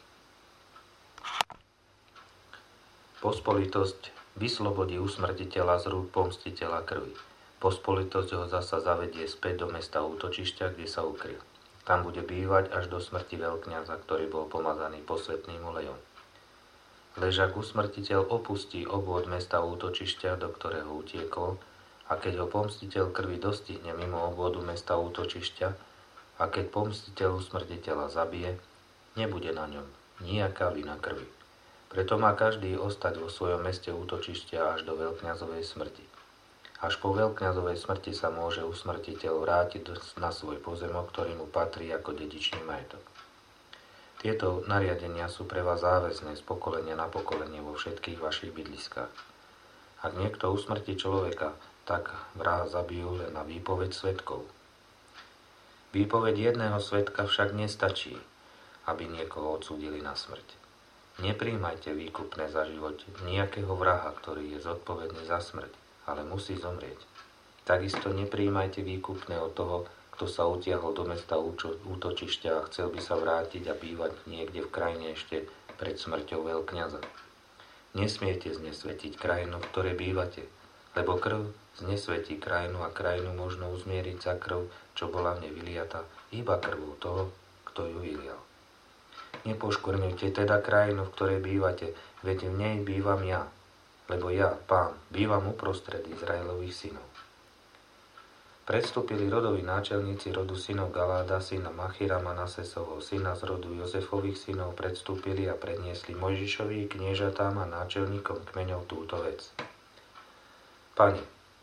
Pospolitosť vyslobodí usmrtiteľa z rúk pomstiteľa krvi. Pospolitosť ho zasa zavedie späť do mesta útočišťa, kde sa ukryl. Tam bude bývať až do smrti veľkňaza, ktorý bol pomazaný posvätným olejom. Lež ak usmrtiteľ opustí obvod mesta útočišťa, do ktorého utiekol, a keď ho pomstiteľ krvi dostihne mimo obvodu mesta útočišťa, a keď pomstiteľ usmrtiteľa zabije, nebude na ňom nijaká vina krvi. Preto má každý ostať vo svojom meste útočišťa až do veľkňazovej smrti. Až po veľkňazovej smrti sa môže usmrtiteľ vrátiť na svoj pozemok, ktorý mu patrí ako dedičný majetok. Tieto nariadenia sú pre vás záväzné z pokolenia na pokolenie vo všetkých vašich bydliskách. Ak niekto usmrtí človeka, tak vraha zabijú len na výpoveď svedkov. Výpoveď jedného svedka však nestačí, aby niekoho odsúdili na smrť. Nepríjmajte výkupné za život nejakého vraha, ktorý je zodpovedný za smrť, ale musí zomrieť. Takisto nepríjmajte výkupné od toho, kto sa utiahol do mesta útočišťa a chcel by sa vrátiť a bývať niekde v krajine ešte pred smrťou veľkňaza. Nesmiete znesvetiť krajinu, v ktorej bývate, lebo krv znesvetí krajinu a krajinu možno uzmieriť za krv, čo bola v nej vyliata, iba krvou toho, kto ju vylial. Nepoškvrňujte teda krajinu, v ktorej bývate, veď v nej bývam ja, lebo ja, Pán, bývam uprostred Izraelových synov. Predstúpili rodoví náčelníci rodu synov Galáda, syna Machira, Manasesovho syna z rodu Jozefových synov, predstúpili a predniesli Mojžišovi, kniežatám a náčelníkom kmeňov túto vec. Pane,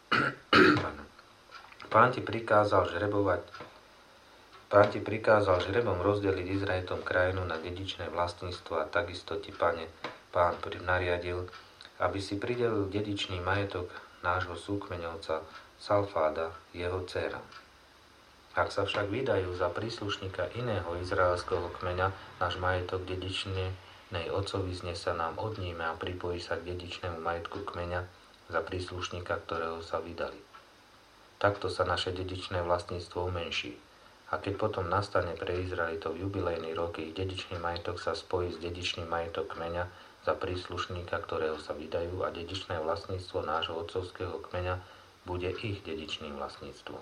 Pán ti prikázal žrebovať, Pán ti prikázal žrebom rozdeliť Izraelitom krajinu na dedičné vlastníctvo a takisto ti, Pane, Pán nariadil, aby si pridelil dedičný majetok nášho súkmeňovca Salfáda, jeho dcéra. Ak sa však vydajú za príslušníka iného izraelského kmeňa, náš majetok dedičnej otcovi zne sa nám odníme a pripojí sa k dedičnému majetku kmeňa za príslušníka, ktorého sa vydali. Takto sa naše dedičné vlastníctvo umenší. A keď potom nastane pre Izraelitov jubilejný rok, ich dedičný majetok sa spojí s dedičným majetok kmeňa za príslušníka, ktorého sa vydajú, a dedičné vlastníctvo nášho otcovského kmeňa bude ich dedičným vlastníctvom.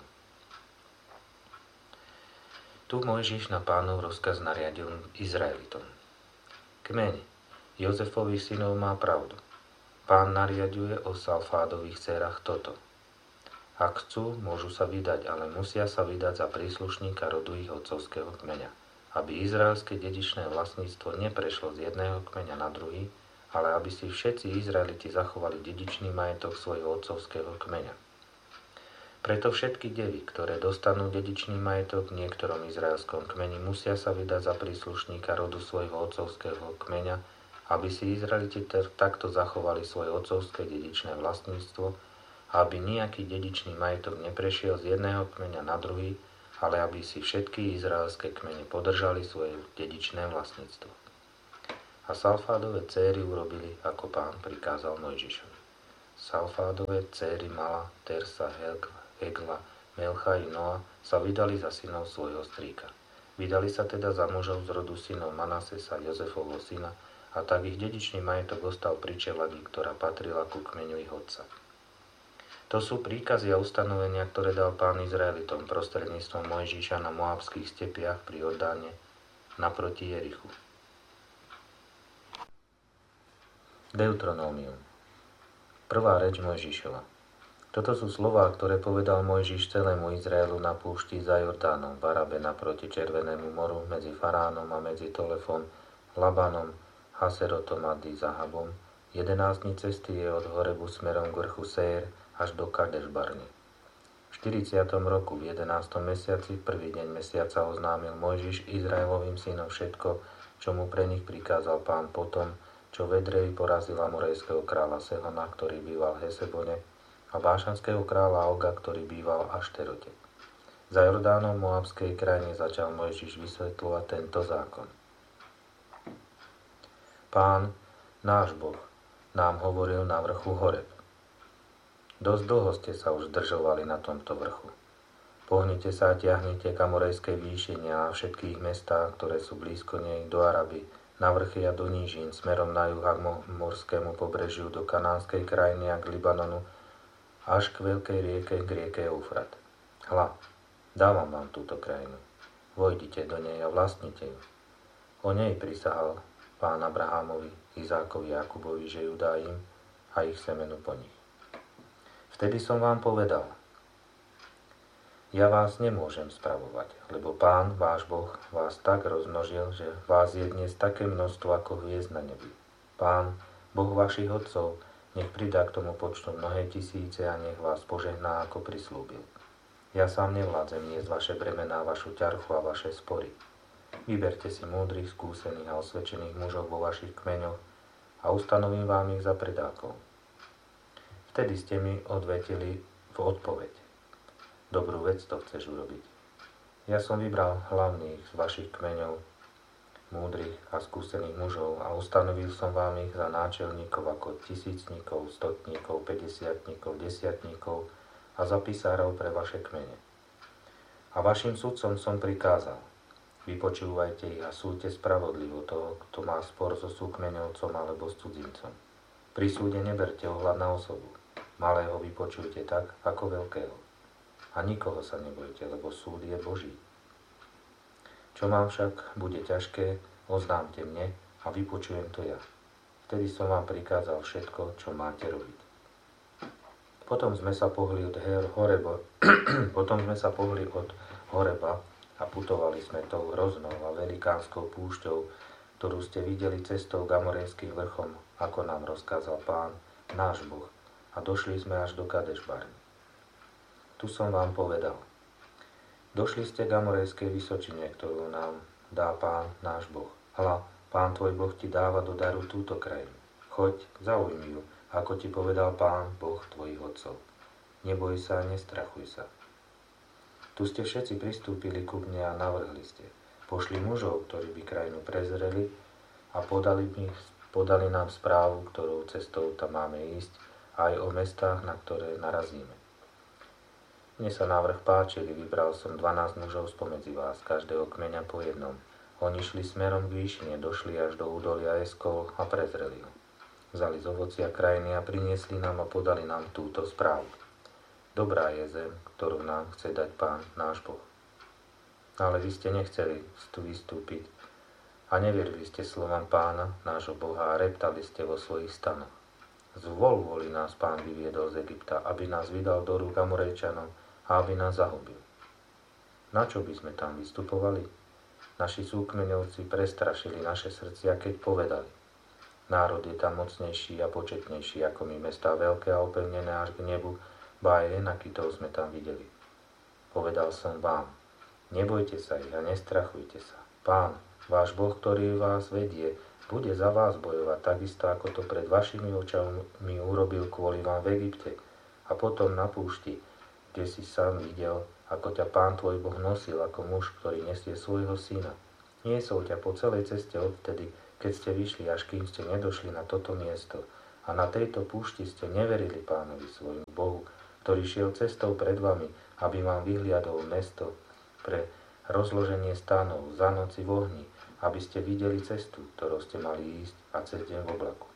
Tu Mojžiš na Pánov rozkaz nariadil Izraelitom. Kmeň Jozefových synov má pravdu. Pán nariaduje o Salfádových dcérach toto. Ak chcú, môžu sa vydať, ale musia sa vydať za príslušníka rodu ich otcovského kmeňa, aby izraelské dedičné vlastníctvo neprešlo z jedného kmeňa na druhý, ale aby si všetci Izraeliti zachovali dedičný majetok svojho otcovského kmeňa. Preto všetky devy, ktoré dostanú dedičný majetok v niektorom izraelskom kmeni, musia sa vydať za príslušníka rodu svojho otcovského kmeňa, aby si Izraeliti takto zachovali svoje otcovské dedičné vlastníctvo a aby nejaký dedičný majetok neprešiel z jedného kmeňa na druhý, ale aby si všetky izraelské kmene podržali svoje dedičné vlastníctvo. A Salfádove céry urobili, ako Pán prikázal Mojžišovi. Salfádove céry Mala, Tersa, Hegla, Melcha i Noa sa vydali za synov svojho strýka. Vydali sa teda za mužov z rodu synov Manasesa, Jozefovho syna, a tak ich dedičný majetok ostal pri čeladi, ktorá patrila ku kmeňu ich otca. To sú príkazy a ustanovenia, ktoré dal Pán Izraelitom prostredníctvom Mojžiša na moabských stepiach pri Jordáne naproti Jerichu. Deuteronómium. Prvá reč Mojžišova. Toto sú slová, ktoré povedal Mojžiš celému Izraelu na púšti za Jordánom, v Arabe naproti Červenému moru, medzi Faránom a medzi Tolefom, Labanom, Haserotom a Dizahabom. jedenásť dní cesty je od Horebu smerom k vrchu Sér až do Kadeš Barne. V štyridsiatom roku v jedenástom mesiaci, prvý deň mesiaca, oznámil Mojžiš Izraelovým synom všetko, čo mu pre nich prikázal Pán potom, čo v Edreji porazil amorejského kráľa Sehona, ktorý býval v Hesebone, a bášanského kráľa Oga, ktorý býval v Ašterote. Za Jordánom v moabskej krajine začal Mojžiš vysvetľovať tento zákon. Pán, náš Boh, nám hovoril na vrchu Horeb. Dosť dlho ste sa už zdržovali na tomto vrchu. Pohnite sa a ťahnite k amorejskej výšine a všetkých mestách, ktoré sú blízko nej, do Araby, na vrchy a do nížin, smerom na juh a k morskému pobrežiu, do kanánskej krajiny a k Libanonu, až k veľkej rieke, k rieke Eufrat. Hľa, dávam vám túto krajinu. Vojdite do nej a vlastnite ju. O nej prisahal Pán Abrahámovi, Izákovi a Jakubovi, že ju dá im a ich semenu po nich. Vtedy som vám povedal, ja vás nemôžem spravovať, lebo Pán, váš Boh, vás tak rozmnožil, že vás je dnes také množstvo ako hviezd na nebi. Pán, Boh vašich otcov, nech pridá k tomu počtu mnohé tisíce a nech vás požehná, ako prislúbil. Ja sám nevládzem niesť vaše bremená, vašu ťarchu a vaše spory. Vyberte si múdrych, skúsených a osvedčených mužov vo vašich kmeňoch a ustanovím vám ich za predákov. Vtedy ste mi odvetili v odpoveď. Dobrú vec to chceš urobiť. Ja som vybral hlavných z vašich kmeňov, múdrych a skúsených mužov a ustanovil som vám ich za náčelníkov ako tisícnikov, stotníkov, päťdesiatníkov, desiatníkov a za pisárov pre vaše kmene. A vašim sudcom som prikázal, vypočúvajte ich a súďte spravodlivo toho, kto má spor so súkmeňovcom alebo s cudzincom. Pri súde neberte ohľad na osobu. Malého vypočujte tak, ako veľkého. A nikoho sa nebojte, lebo súd je Boží. Čo mám však bude ťažké, oznámte mne a vypočujem to ja. Vtedy som vám prikázal všetko, čo máte robiť. Potom sme sa pohli od Horeba, potom sme sa pohli od Horeba a putovali sme tou hroznou a velikánskou púšťou, ktorú ste videli cestou k amorejským vrchom, ako nám rozkázal Pán, náš Boh, a došli sme až do Kadeš Barne. Tu som vám povedal, došli ste k amorejskej vysočine, ktorú nám dá Pán, náš Boh. Hľa, Pán tvoj Boh ti dáva do daru túto krajinu. Choď, zaujmi ju, ako ti povedal Pán, Boh tvojich otcov. Neboj sa, nestrachuj sa. Tu ste všetci pristúpili ku mne a navrhli ste. Pošli mužov, ktorí by krajinu prezreli a podali, mi, podali nám správu, ktorou cestou tam máme ísť, aj o mestách, na ktoré narazíme. Mne sa návrh páčili, vybral som dvanásť mužov spomedzi vás, každého kmeňa po jednom. Oni šli smerom k výšine, došli až do údolia Eskol a prezreli ho. Vzali z ovocia krajiny a priniesli nám a podali nám túto správu. Dobrá je zem, ktorú nám chce dať Pán, náš Boh. Ale vy ste nechceli tu vystúpiť a neverili ste slovám Pána, nášho Boha, a reptali ste vo svojich stanoch. Zvol voli nás Pán vyviedol z Egypta, aby nás vydal do rúk Amorejčanom a aby nás zahubil. Na čo by sme tam vystupovali? Naši súkmeňovci prestrašili naše srdcia, keď povedali: národ je tam mocnejší a početnejší ako my, mestá veľké a opevnené až k nebu, ba aj Enakitov sme tam videli. Povedal som vám, nebojte sa ich a nestrachujte sa. Pán, váš Boh, ktorý vás vedie, bude za vás bojovať takisto, ako to pred vašimi očami urobil kvôli vám v Egypte a potom na púšti, kde si sám videl, ako ťa Pán tvoj Boh nosil ako muž, ktorý nesie svojho syna. Niesol ťa po celej ceste odtedy, keď ste vyšli, až kým ste nedošli na toto miesto. A na tejto púšti ste neverili Pánovi svojmu Bohu, ktorý šiel cestou pred vami, aby vám vyhliadol mesto pre rozloženie stánov za noci v ohni, aby ste videli cestu, ktorou ste mali ísť a cez deň v oblaku.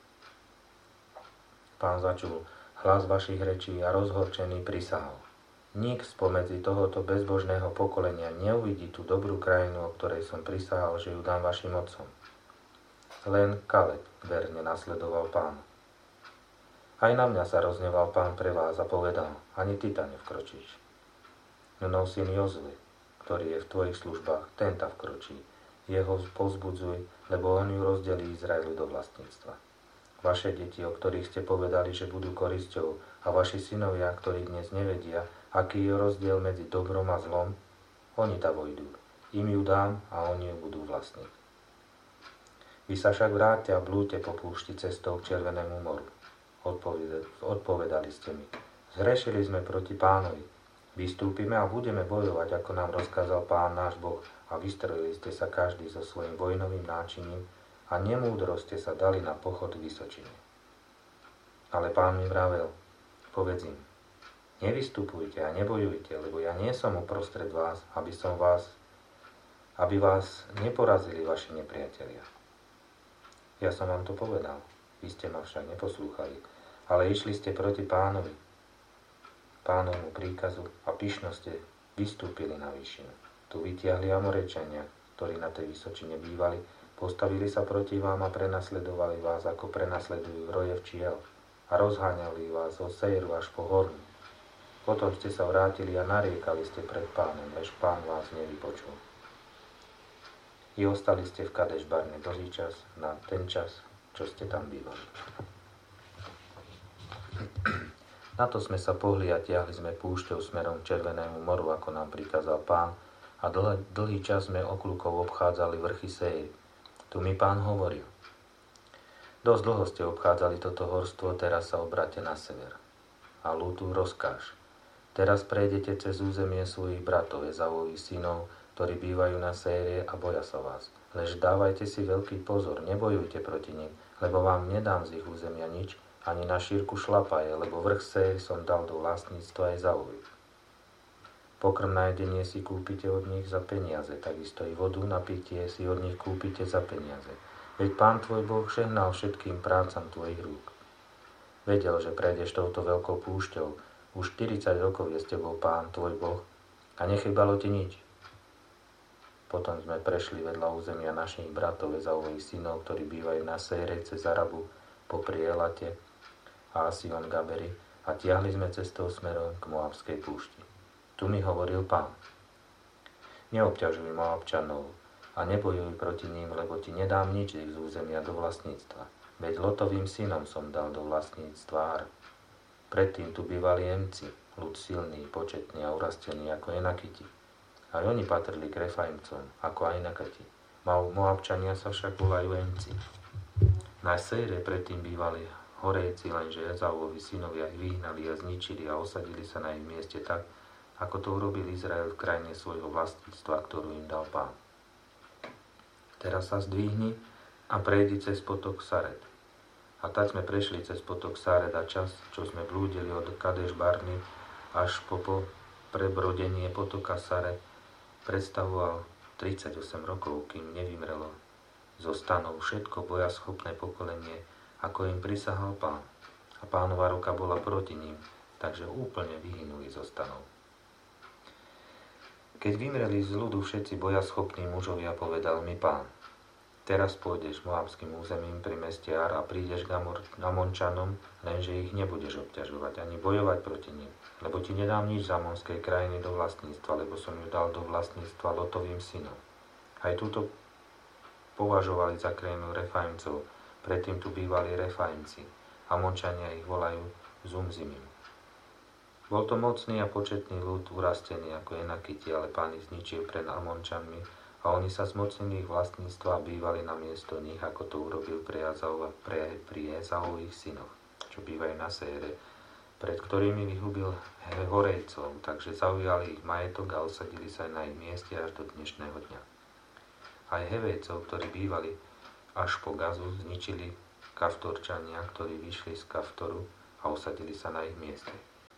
Pán začul hlas vašich rečí a rozhorčený prisahal. Nik spomedzi tohoto bezbožného pokolenia neuvidí tú dobrú krajinu, o ktorej som prisahal, že ju dám vašim otcom. Len Kaleb verne nasledoval Pána. Aj na mňa sa rozneval Pán pre vás a povedal, ani ty tam nevkročíš. Nunov syn Jozue, ktorý je v tvojich službách, ten tam vkročí. Jeho povzbudzuj, lebo on ju rozdelí Izraelu do vlastníctva. Vaše deti, o ktorých ste povedali, že budú korisťou, a vaši synovia, ktorí dnes nevedia, aký je rozdiel medzi dobrom a zlom, oni tam vojdú. Im ju dám a oni ju budú vlastniť. Vy sa však vráťte a blúďte po púšti cestou k Červenému moru. Odpovedali ste mi. Zhrešili sme proti Pánovi. Vystúpime a budeme bojovať, ako nám rozkázal Pán náš Boh, a vystrelili ste sa každý so svojím vojnovým náčiním a nemúdro ste sa dali na pochod k Vysočine. Ale Pán mi vravel, povedz im, nevystupujte a nebojujte, lebo ja nie som uprostred vás, aby som vás, aby vás neporazili vaši nepriatelia. Ja som vám to povedal, vy ste ma však neposlúchali, ale išli ste proti Pánovi, Pánovmu príkazu a pyšno ste vystúpili na výšinu. Tu vytiahli Amorečania, ktorí na tej Vysočine bývali, postavili sa proti vám a prenasledovali vás, ako prenasledujú roje včiel, a rozháňali vás od Sejru až po Hornu. Potom ste sa vrátili a nariekali ste pred Pánom, lež Pán vás nevypočul. I ostali ste v Kadeš Barne dlhý čas, na ten čas, čo ste tam bývali. Na to sme sa pohli a tiahli sme púšťou smerom k Červenému moru, ako nám prikázal Pán, a dlhý, dlhý čas sme okľukov obchádzali vrchy Sejry. Tu mi Pán hovoril. Dosť dlho ste obchádzali toto horstvo, teraz sa obráte na sever. A Lútu rozkáž. Teraz prejdete cez územie svojich bratov, Ezavových synov, ktorí bývajú na Sejre a boja sa vás. Lež dávajte si veľký pozor, nebojujte proti nim, lebo vám nedám z ich územia nič, ani na šírku šlapaje, lebo vrch Sejr som dal do vlastníctva Ezavových. Pokrm na jedenie si kúpite od nich za peniaze, takisto i vodu na pitie si od nich kúpite za peniaze. Veď Pán tvoj Boh žehnal všetkým prácam tvojich rúk. Vedel, že prejdeš touto veľkou púšťou, už štyridsať rokov je s tebou Pán tvoj Boh a nechybalo ti nič. Potom sme prešli vedľa územia našich bratov Ezavových synov, ktorí bývajú na Sejre cez Arabu, popri Elate a Sion Gaberi, a tiahli sme cestou smerom k Moabskej púšti. Tu mi hovoril Pán. Neobťažuj Moabčanov a nebojuj proti ním, lebo ti nedám nič ich z územia do vlastníctva. Veď Lotovým synom som dal do vlastníctva Ar. Predtým tu bývali Emci, ľud silný, početný a urastený ako Enakiti. Aj oni patrili k Refaimcom, ako aj Enakiti. Moabčania sa však volajú Emci. Na Sejre predtým bývali Horejci, lenže Ezavovi synovia ich vyhnali a zničili a osadili sa na ich mieste tak, ako to urobil Izrael v krajine svojho vlastníctva, ktorú im dal Pán. Teraz sa zdvihni a prejdi cez potok Sared. A tak sme prešli cez potok Sared a čas, čo sme blúdili od Kadeš Barny až po, po prebrodenie potoka Sared, predstavoval tridsaťosem rokov, kým nevymrelo zo stanov všetko bojaschopné pokolenie, ako im prisahal Pán. A Pánova ruka bola proti ním, takže úplne vyhynuli zo stanov. Keď vymreli z ľudu všetci bojaschopní mužovia, povedal mi Pán, teraz pôjdeš moabským územím pri meste Ar a prídeš k Amončanom, lenže ich nebudeš obťažovať ani bojovať proti nim, lebo ti nedám nič z Amonskej krajiny do vlastníctva, lebo som ju dal do vlastníctva Lotovým synom. Aj túto považovali za krajinu Refaimcov, predtým tu bývali Refaimci, Amončania ich volajú Zumzimim. Bol to mocný a početný ľud, urastený ako Enakiti, ale Pán ich zničil pred Amončanmi a oni sa zmocnili ich vlastníctva a bývali na miesto nich, ako to urobil pri Ezaových synoch, čo bývajú na Sejre, pred ktorými vyhubil Horejcov, takže zaujali ich majetok a osadili sa na ich mieste až do dnešného dňa. Aj Hevejcov, ktorí bývali až po Gazu, zničili Kaftorčania, ktorí vyšli z Kaftoru a osadili sa na ich mieste.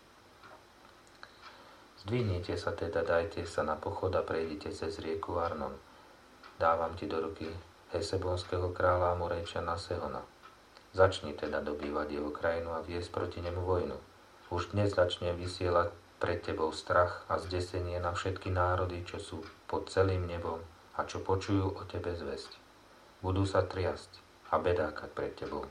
Zdvihnite sa teda, dajte sa na pochod a prejdite cez rieku Arnon. Dávam ti do ruky Hesebonského kráľa Amorejčana Sehona. Začni teda dobývať jeho krajinu a viesť proti nemu vojnu. Už dnes začne vysielať pred tebou strach a zdesenie na všetky národy, čo sú pod celým nebom a čo počujú o tebe zvesť. Budú sa triasť a bedákať pred tebou.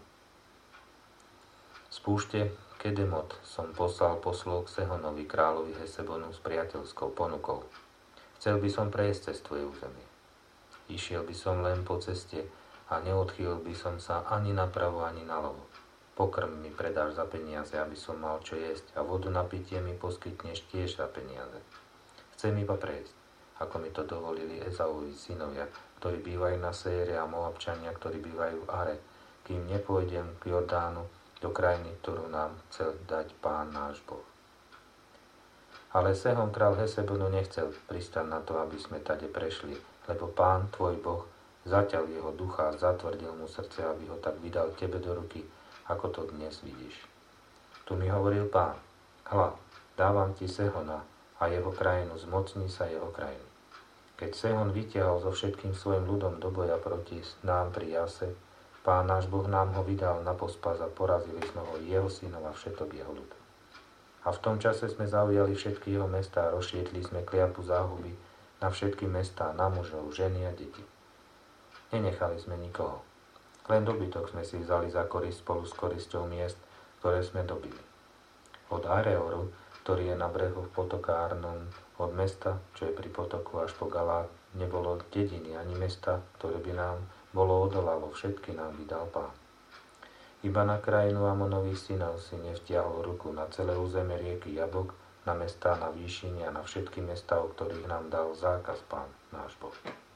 Z púšte Kedemot som poslal poslov k Sehonovi, kráľovi Hesebonu, s priateľskou ponukou. Chcel by som prejsť cez tvoje územie. Išiel by som len po ceste a neodchýlil by som sa ani napravo, ani naľavo. Pokrm mi predáš za peniaze, aby som mal čo jesť, a vodu na pitie mi poskytneš tiež za peniaze. Chcem iba prejsť, ako mi to dovolili Ezauovi synovia, ktorí bývajú na Sére, a Moabčania, ktorí bývajú v Are, kým nepôjdem k Jordánu, do krajiny, ktorú nám chcel dať Pán náš Boh. Ale Sehon, kráľ Hesebonu, nechcel pristať na to, aby sme tade prešli, lebo Pán, tvoj Boh, zaťal jeho ducha a zatvrdil mu srdce, aby ho tak vydal tebe do ruky, ako to dnes vidíš. Tu mi hovoril Pán: hľa, dávam ti Sehona a jeho krajinu, zmocni sa jeho krajiny. Keď Sehon vytiahol so všetkým svojim ľudom do boja proti nám pri Jase, Pán náš Boh nám ho vydal na pospas a porazili sme ho, jeho synov a všetok jeho ľud. A v tom čase sme zaujali všetky jeho mestá a rozšietli sme kliatbu záhuby na všetky mestá, na mužov, ženy a deti. Nenechali sme nikoho. Len dobytok sme si vzali za korisť spolu s korisťou miest, ktoré sme dobili. Od Areoru, ktorý je na brehu potoka Arnon, od mesta, čo je pri potoku až po Galát, nebolo dediny ani mesta, ktoré by nám bolo odolalo, všetky nám vydal Pán. Iba na krajinu Amonových synov si nevtiahol ruku, na celé územie rieky Jabok, na mestá na výšine a na všetky mestá, o ktorých nám dal zákaz Pán náš Boh.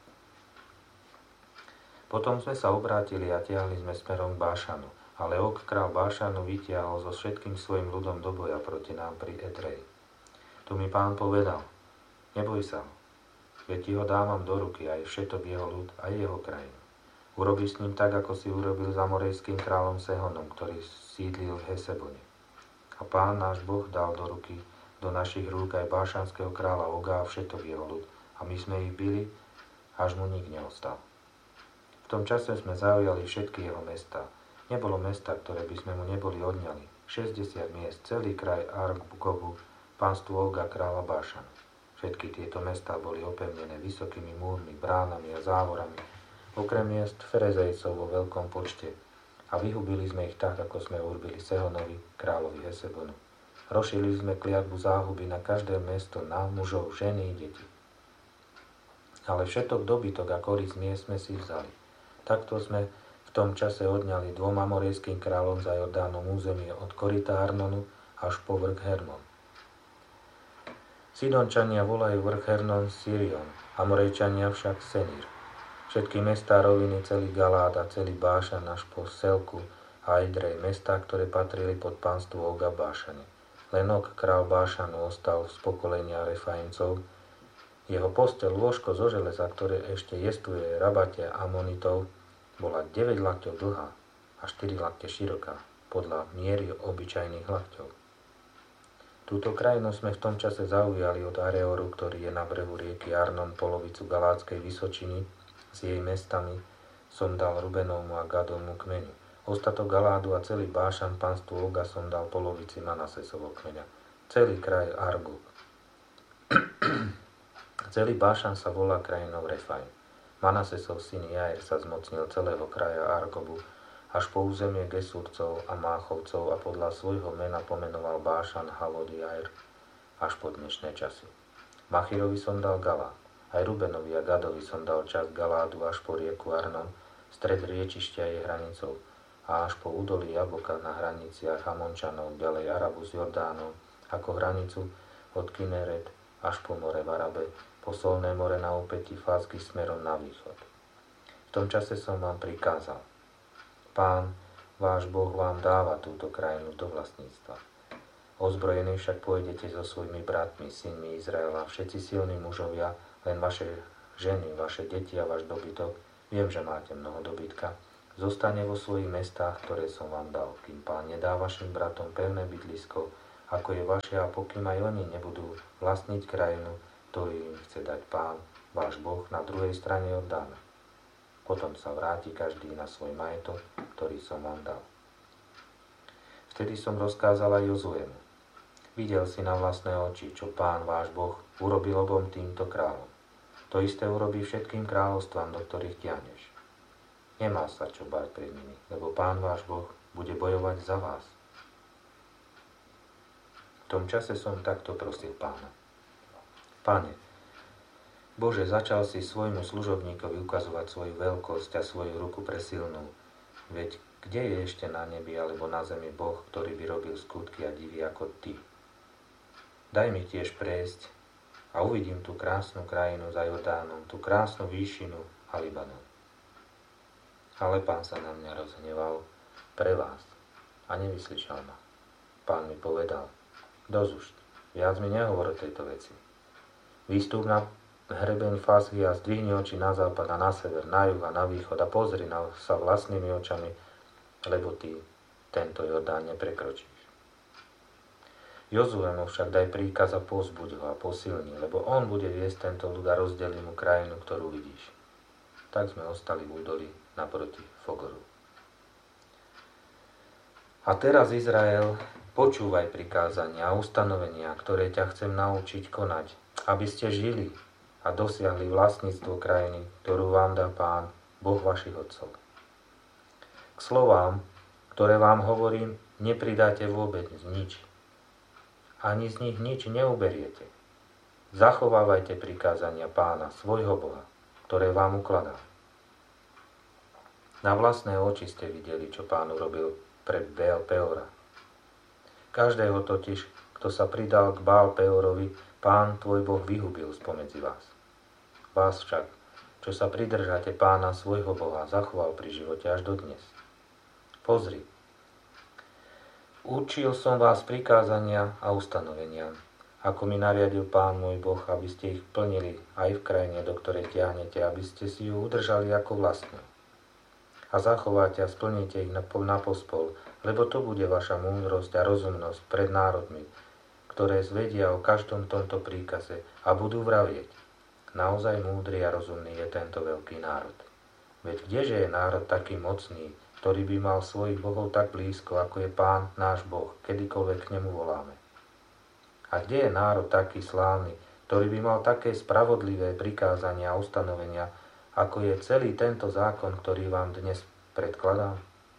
Potom sme sa obrátili a tiahli sme smerom k Bášanu, ale Ok, král Bášanu, vytiahol so všetkým svojim ľudom do boja proti nám pri Edreji. Tu mi Pán povedal: neboj sa ho, veď ti ho dávam do ruky, aj všetok jeho ľud, aj jeho krajinu. Urobíš s ním tak, ako si urobil s amorejským kráľom Sehonom, ktorý sídlil v Hesebone. A Pán náš Boh dal do ruky, do našich rúk aj bášanského kráľa Oga a všetok jeho ľud, a my sme ich bili, až mu nik neostal. V tom čase sme zaujali všetky jeho mestá. Nebolo mesta, ktoré by sme mu neboli odňali. šesťdesiat miest, celý kraj Argobu, pánstvu Oga, kráľa Bášanu. Všetky tieto mestá boli opevnené vysokými múrmi, bránami a závorami, okrem miest Ferezejcov vo veľkom počte, a vyhubili sme ich tak, ako sme urobili Sehonovi, kráľovi Hesebonu. Rozšili sme kliatbu záhuby na každé mesto, na mužov, ženy i deti. Ale všetok dobytok a korisť miest sme si vzali. Takto sme v tom čase odňali dvom amorejským kráľom za Jordánom územie od koryta Arnonu až po vrch Hermon. Sidončania volajú vrch Hermon Sirion, Amorejčania však Senír. Všetky mestá roviny, celý Galát a celý Bášan až po Selku a Idrej, mestá, ktoré patrili pod pánstvo Oga Bášane. Len Ok, král Bášanu, ostal z pokolenia Refaimcov. Jeho posteľ, lôžko zo železa, ktoré ešte jestuje Rabate Amonitov, bola deväť lakťov dlhá a štyri lakte široká, podľa miery obyčajných lakťov. Túto krajinu sme v tom čase zaujali od Areoru, ktorý je na brehu rieky Arnon, polovicu Galátskej vysočiny. S jej mestami som dal Rubenovmu a Gadovmu kmeňu. Ostatok Galádu a celý Bášan, pánstvu Oga, som dal polovici Manasesovho kmeňa. Celý kraj Argob. Celý Bášan sa volá krajinou Refaim. Manasesov syn Jair sa zmocnil celého kraja Argobu až po územie Gesúrcov a Máchovcov a podľa svojho mena pomenoval Bášan Halod Jair až po dnešné časy. Machirovi som dal Galát. Aj Rubenovi a Gadovi som dal časť Galádu až po rieku Arnon, stred riečišťa je hranicou, a až po údolí Jaboka na hraniciach Amončanov, ďalej Arabu s Jordánom, ako hranicu od Kineret až po more v Arabe, po Solné more na úpätí Fásky smerom na východ. V tom čase som vám prikázal: Pán, váš Boh vám dáva túto krajinu do vlastníctva. Ozbrojení však pôjdete so svojimi bratmi, synmi Izraela, všetci silní mužovia, len vaše ženy, vaše deti a váš dobytok, viem, že máte mnoho dobytka, zostane vo svojich mestách, ktoré som vám dal, kým Pán nedá vašim bratom pevné bydlisko, ako je vaše, a pokým aj oni nebudú vlastniť krajinu, ktorú im chce dať Pán, váš Boh, na druhej strane Jordána. Potom sa vráti každý na svoj majetok, ktorý som vám dal. Vtedy som rozkázal aj Jozuemu. Videl si na vlastné oči, čo Pán, váš Boh, urobil obom týmto kráľom. To isté urobí všetkým kráľovstvám, do ktorých tiahneš. Nemá sa čo báť pred nimi, lebo Pán, váš Boh, bude bojovať za vás. V tom čase som takto prosil Pána. Pane, Bože, začal si svojmu služobníkovi ukazovať svoju veľkosť a svoju ruku presilnú. Veď kde je ešte na nebi alebo na zemi Boh, ktorý by robil skutky a divy ako Ty? Daj mi tiež prejsť a uvidím tú krásnu krajinu za Jordánom, tú krásnu výšinu a Libanon. Ale Pán sa na mňa rozhneval pre vás a nevyslyšal ma. Pán mi povedal, dosť už, viac mi nehovor o tejto veci. Výstup na hrebeň Fasgy a zdvihni oči na západ a na sever, na juh a na východ a pozri na sa vlastnými očami, lebo ty tento Jordán neprekročíš. Jozuemu však daj príkaz a povzbuď ho a posilni, lebo on bude viesť tento ľud a rozdelí mu krajinu, ktorú vidíš. Tak sme ostali v údolí naproti Fogoru. A teraz, Izrael, počúvaj prikázania a ustanovenia, ktoré ťa chcem naučiť konať, aby ste žili a dosiahli vlastníctvo krajiny, ktorú vám dá Pán, Boh vašich otcov. K slovám, ktoré vám hovorím, nepridáte vôbec nič. Ani z nich nič neuberiete. Zachovávajte prikázania Pána, svojho Boha, ktoré vám ukladá. Na vlastné oči ste videli, čo Pán urobil pre Baal Peora. Každého totiž, kto sa pridal k Baal Peorovi, Pán tvoj Boh vyhubil spomedzi vás. Vás však, čo sa pridržate Pána svojho Boha, zachoval pri živote až do dnes. Pozri, učil som vás prikázania a ustanovenia, ako mi nariadil Pán môj Boh, aby ste ich plnili aj v krajine, do ktorej tiahnete, aby ste si ju udržali ako vlastnú. A zachováte a splníte ich na pospol, lebo to bude vaša múdrosť a rozumnosť pred národmi, ktoré zvedia o každom tomto príkaze a budú vravieť. Naozaj múdry a rozumný je tento veľký národ. Veď kdeže je národ taký mocný, ktorý by mal svojich bohov tak blízko, ako je Pán náš Boh, kedykoľvek k nemu voláme? A kde je národ taký slávny, ktorý by mal také spravodlivé prikázania a ustanovenia, ako je celý tento zákon, ktorý vám dnes predkladám?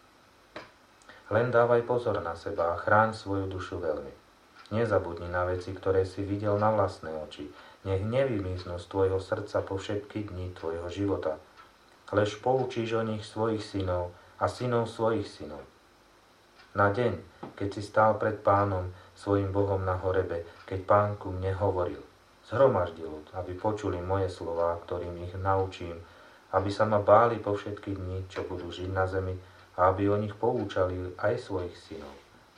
Len dávaj pozor na seba a chráň svoju dušu veľmi. Nezabudni na veci, ktoré si videl na vlastné oči. Nech nevymiznú z tvojho srdca po všetky dni tvojho života. Lež poučíš o nich svojich synov a synov svojich synov. Na deň, keď si stál pred Pánom, svojim Bohom na horebe, keď Pán ku mne hovoril, zhromaždil ľud, aby počuli moje slová, ktorým ich naučím, aby sa ma báli po všetky dni, čo budú žiť na zemi, a aby o nich poučali aj svojich synov.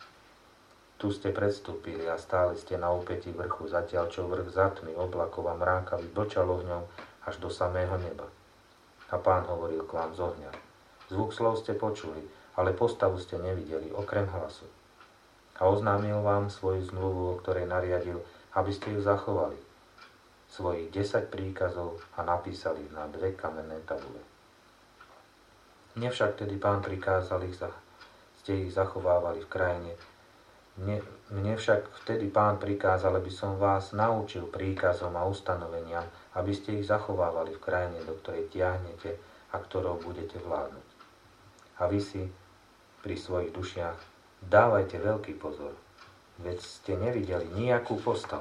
Tu ste predstúpili a stáli ste na úpätí vrchu, zatiaľ čo vrch zatmy oblakov a mrákavy blčal ohňom až do samého neba. A Pán hovoril k vám z ohňa. Zvuk slov ste počuli, ale postavu ste nevideli, okrem hlasu. A oznámil vám svoju zmluvu, o ktorej nariadil, aby ste ju zachovali. Svojich desať príkazov a napísali ich na dve kamenné tabule. Mne však tedy Pán prikázal ich, ste ich zachovávali v krajine. Mne, mne však vtedy Pán prikázal, aby som vás naučil príkazom a ustanoveniam, aby ste ich zachovávali v krajine, do ktorej tiahnete a ktorou budete vládnuť. A vy si pri svojich dušiach dávajte veľký pozor, veď ste nevideli nejakú postavu.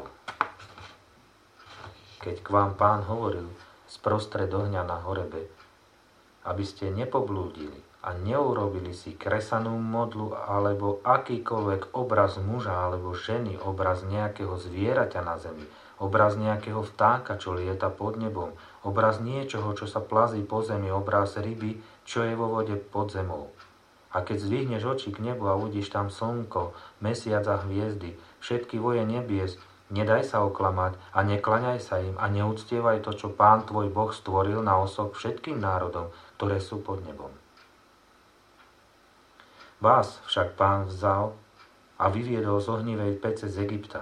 Keď k vám Pán hovoril sprostred ohňa na horebe, aby ste nepoblúdili a neurobili si kresanú modlu alebo akýkoľvek obraz muža alebo ženy, obraz nejakého zvieraťa na zemi, obraz nejakého vtáka, čo lieta pod nebom, obraz niečoho, čo sa plazí po zemi, obraz ryby, čo je vo vode pod zemou. A keď zdvihneš oči k nebu a uvidíš tam slnko, mesiac a hviezdy, všetky voje nebies, nedaj sa oklamať a neklaňaj sa im a neúctievaj to, čo Pán tvoj Boh stvoril na osok všetkým národom, ktoré sú pod nebom. Vás však Pán vzal a vyviedol z ohnivej pece z Egypta.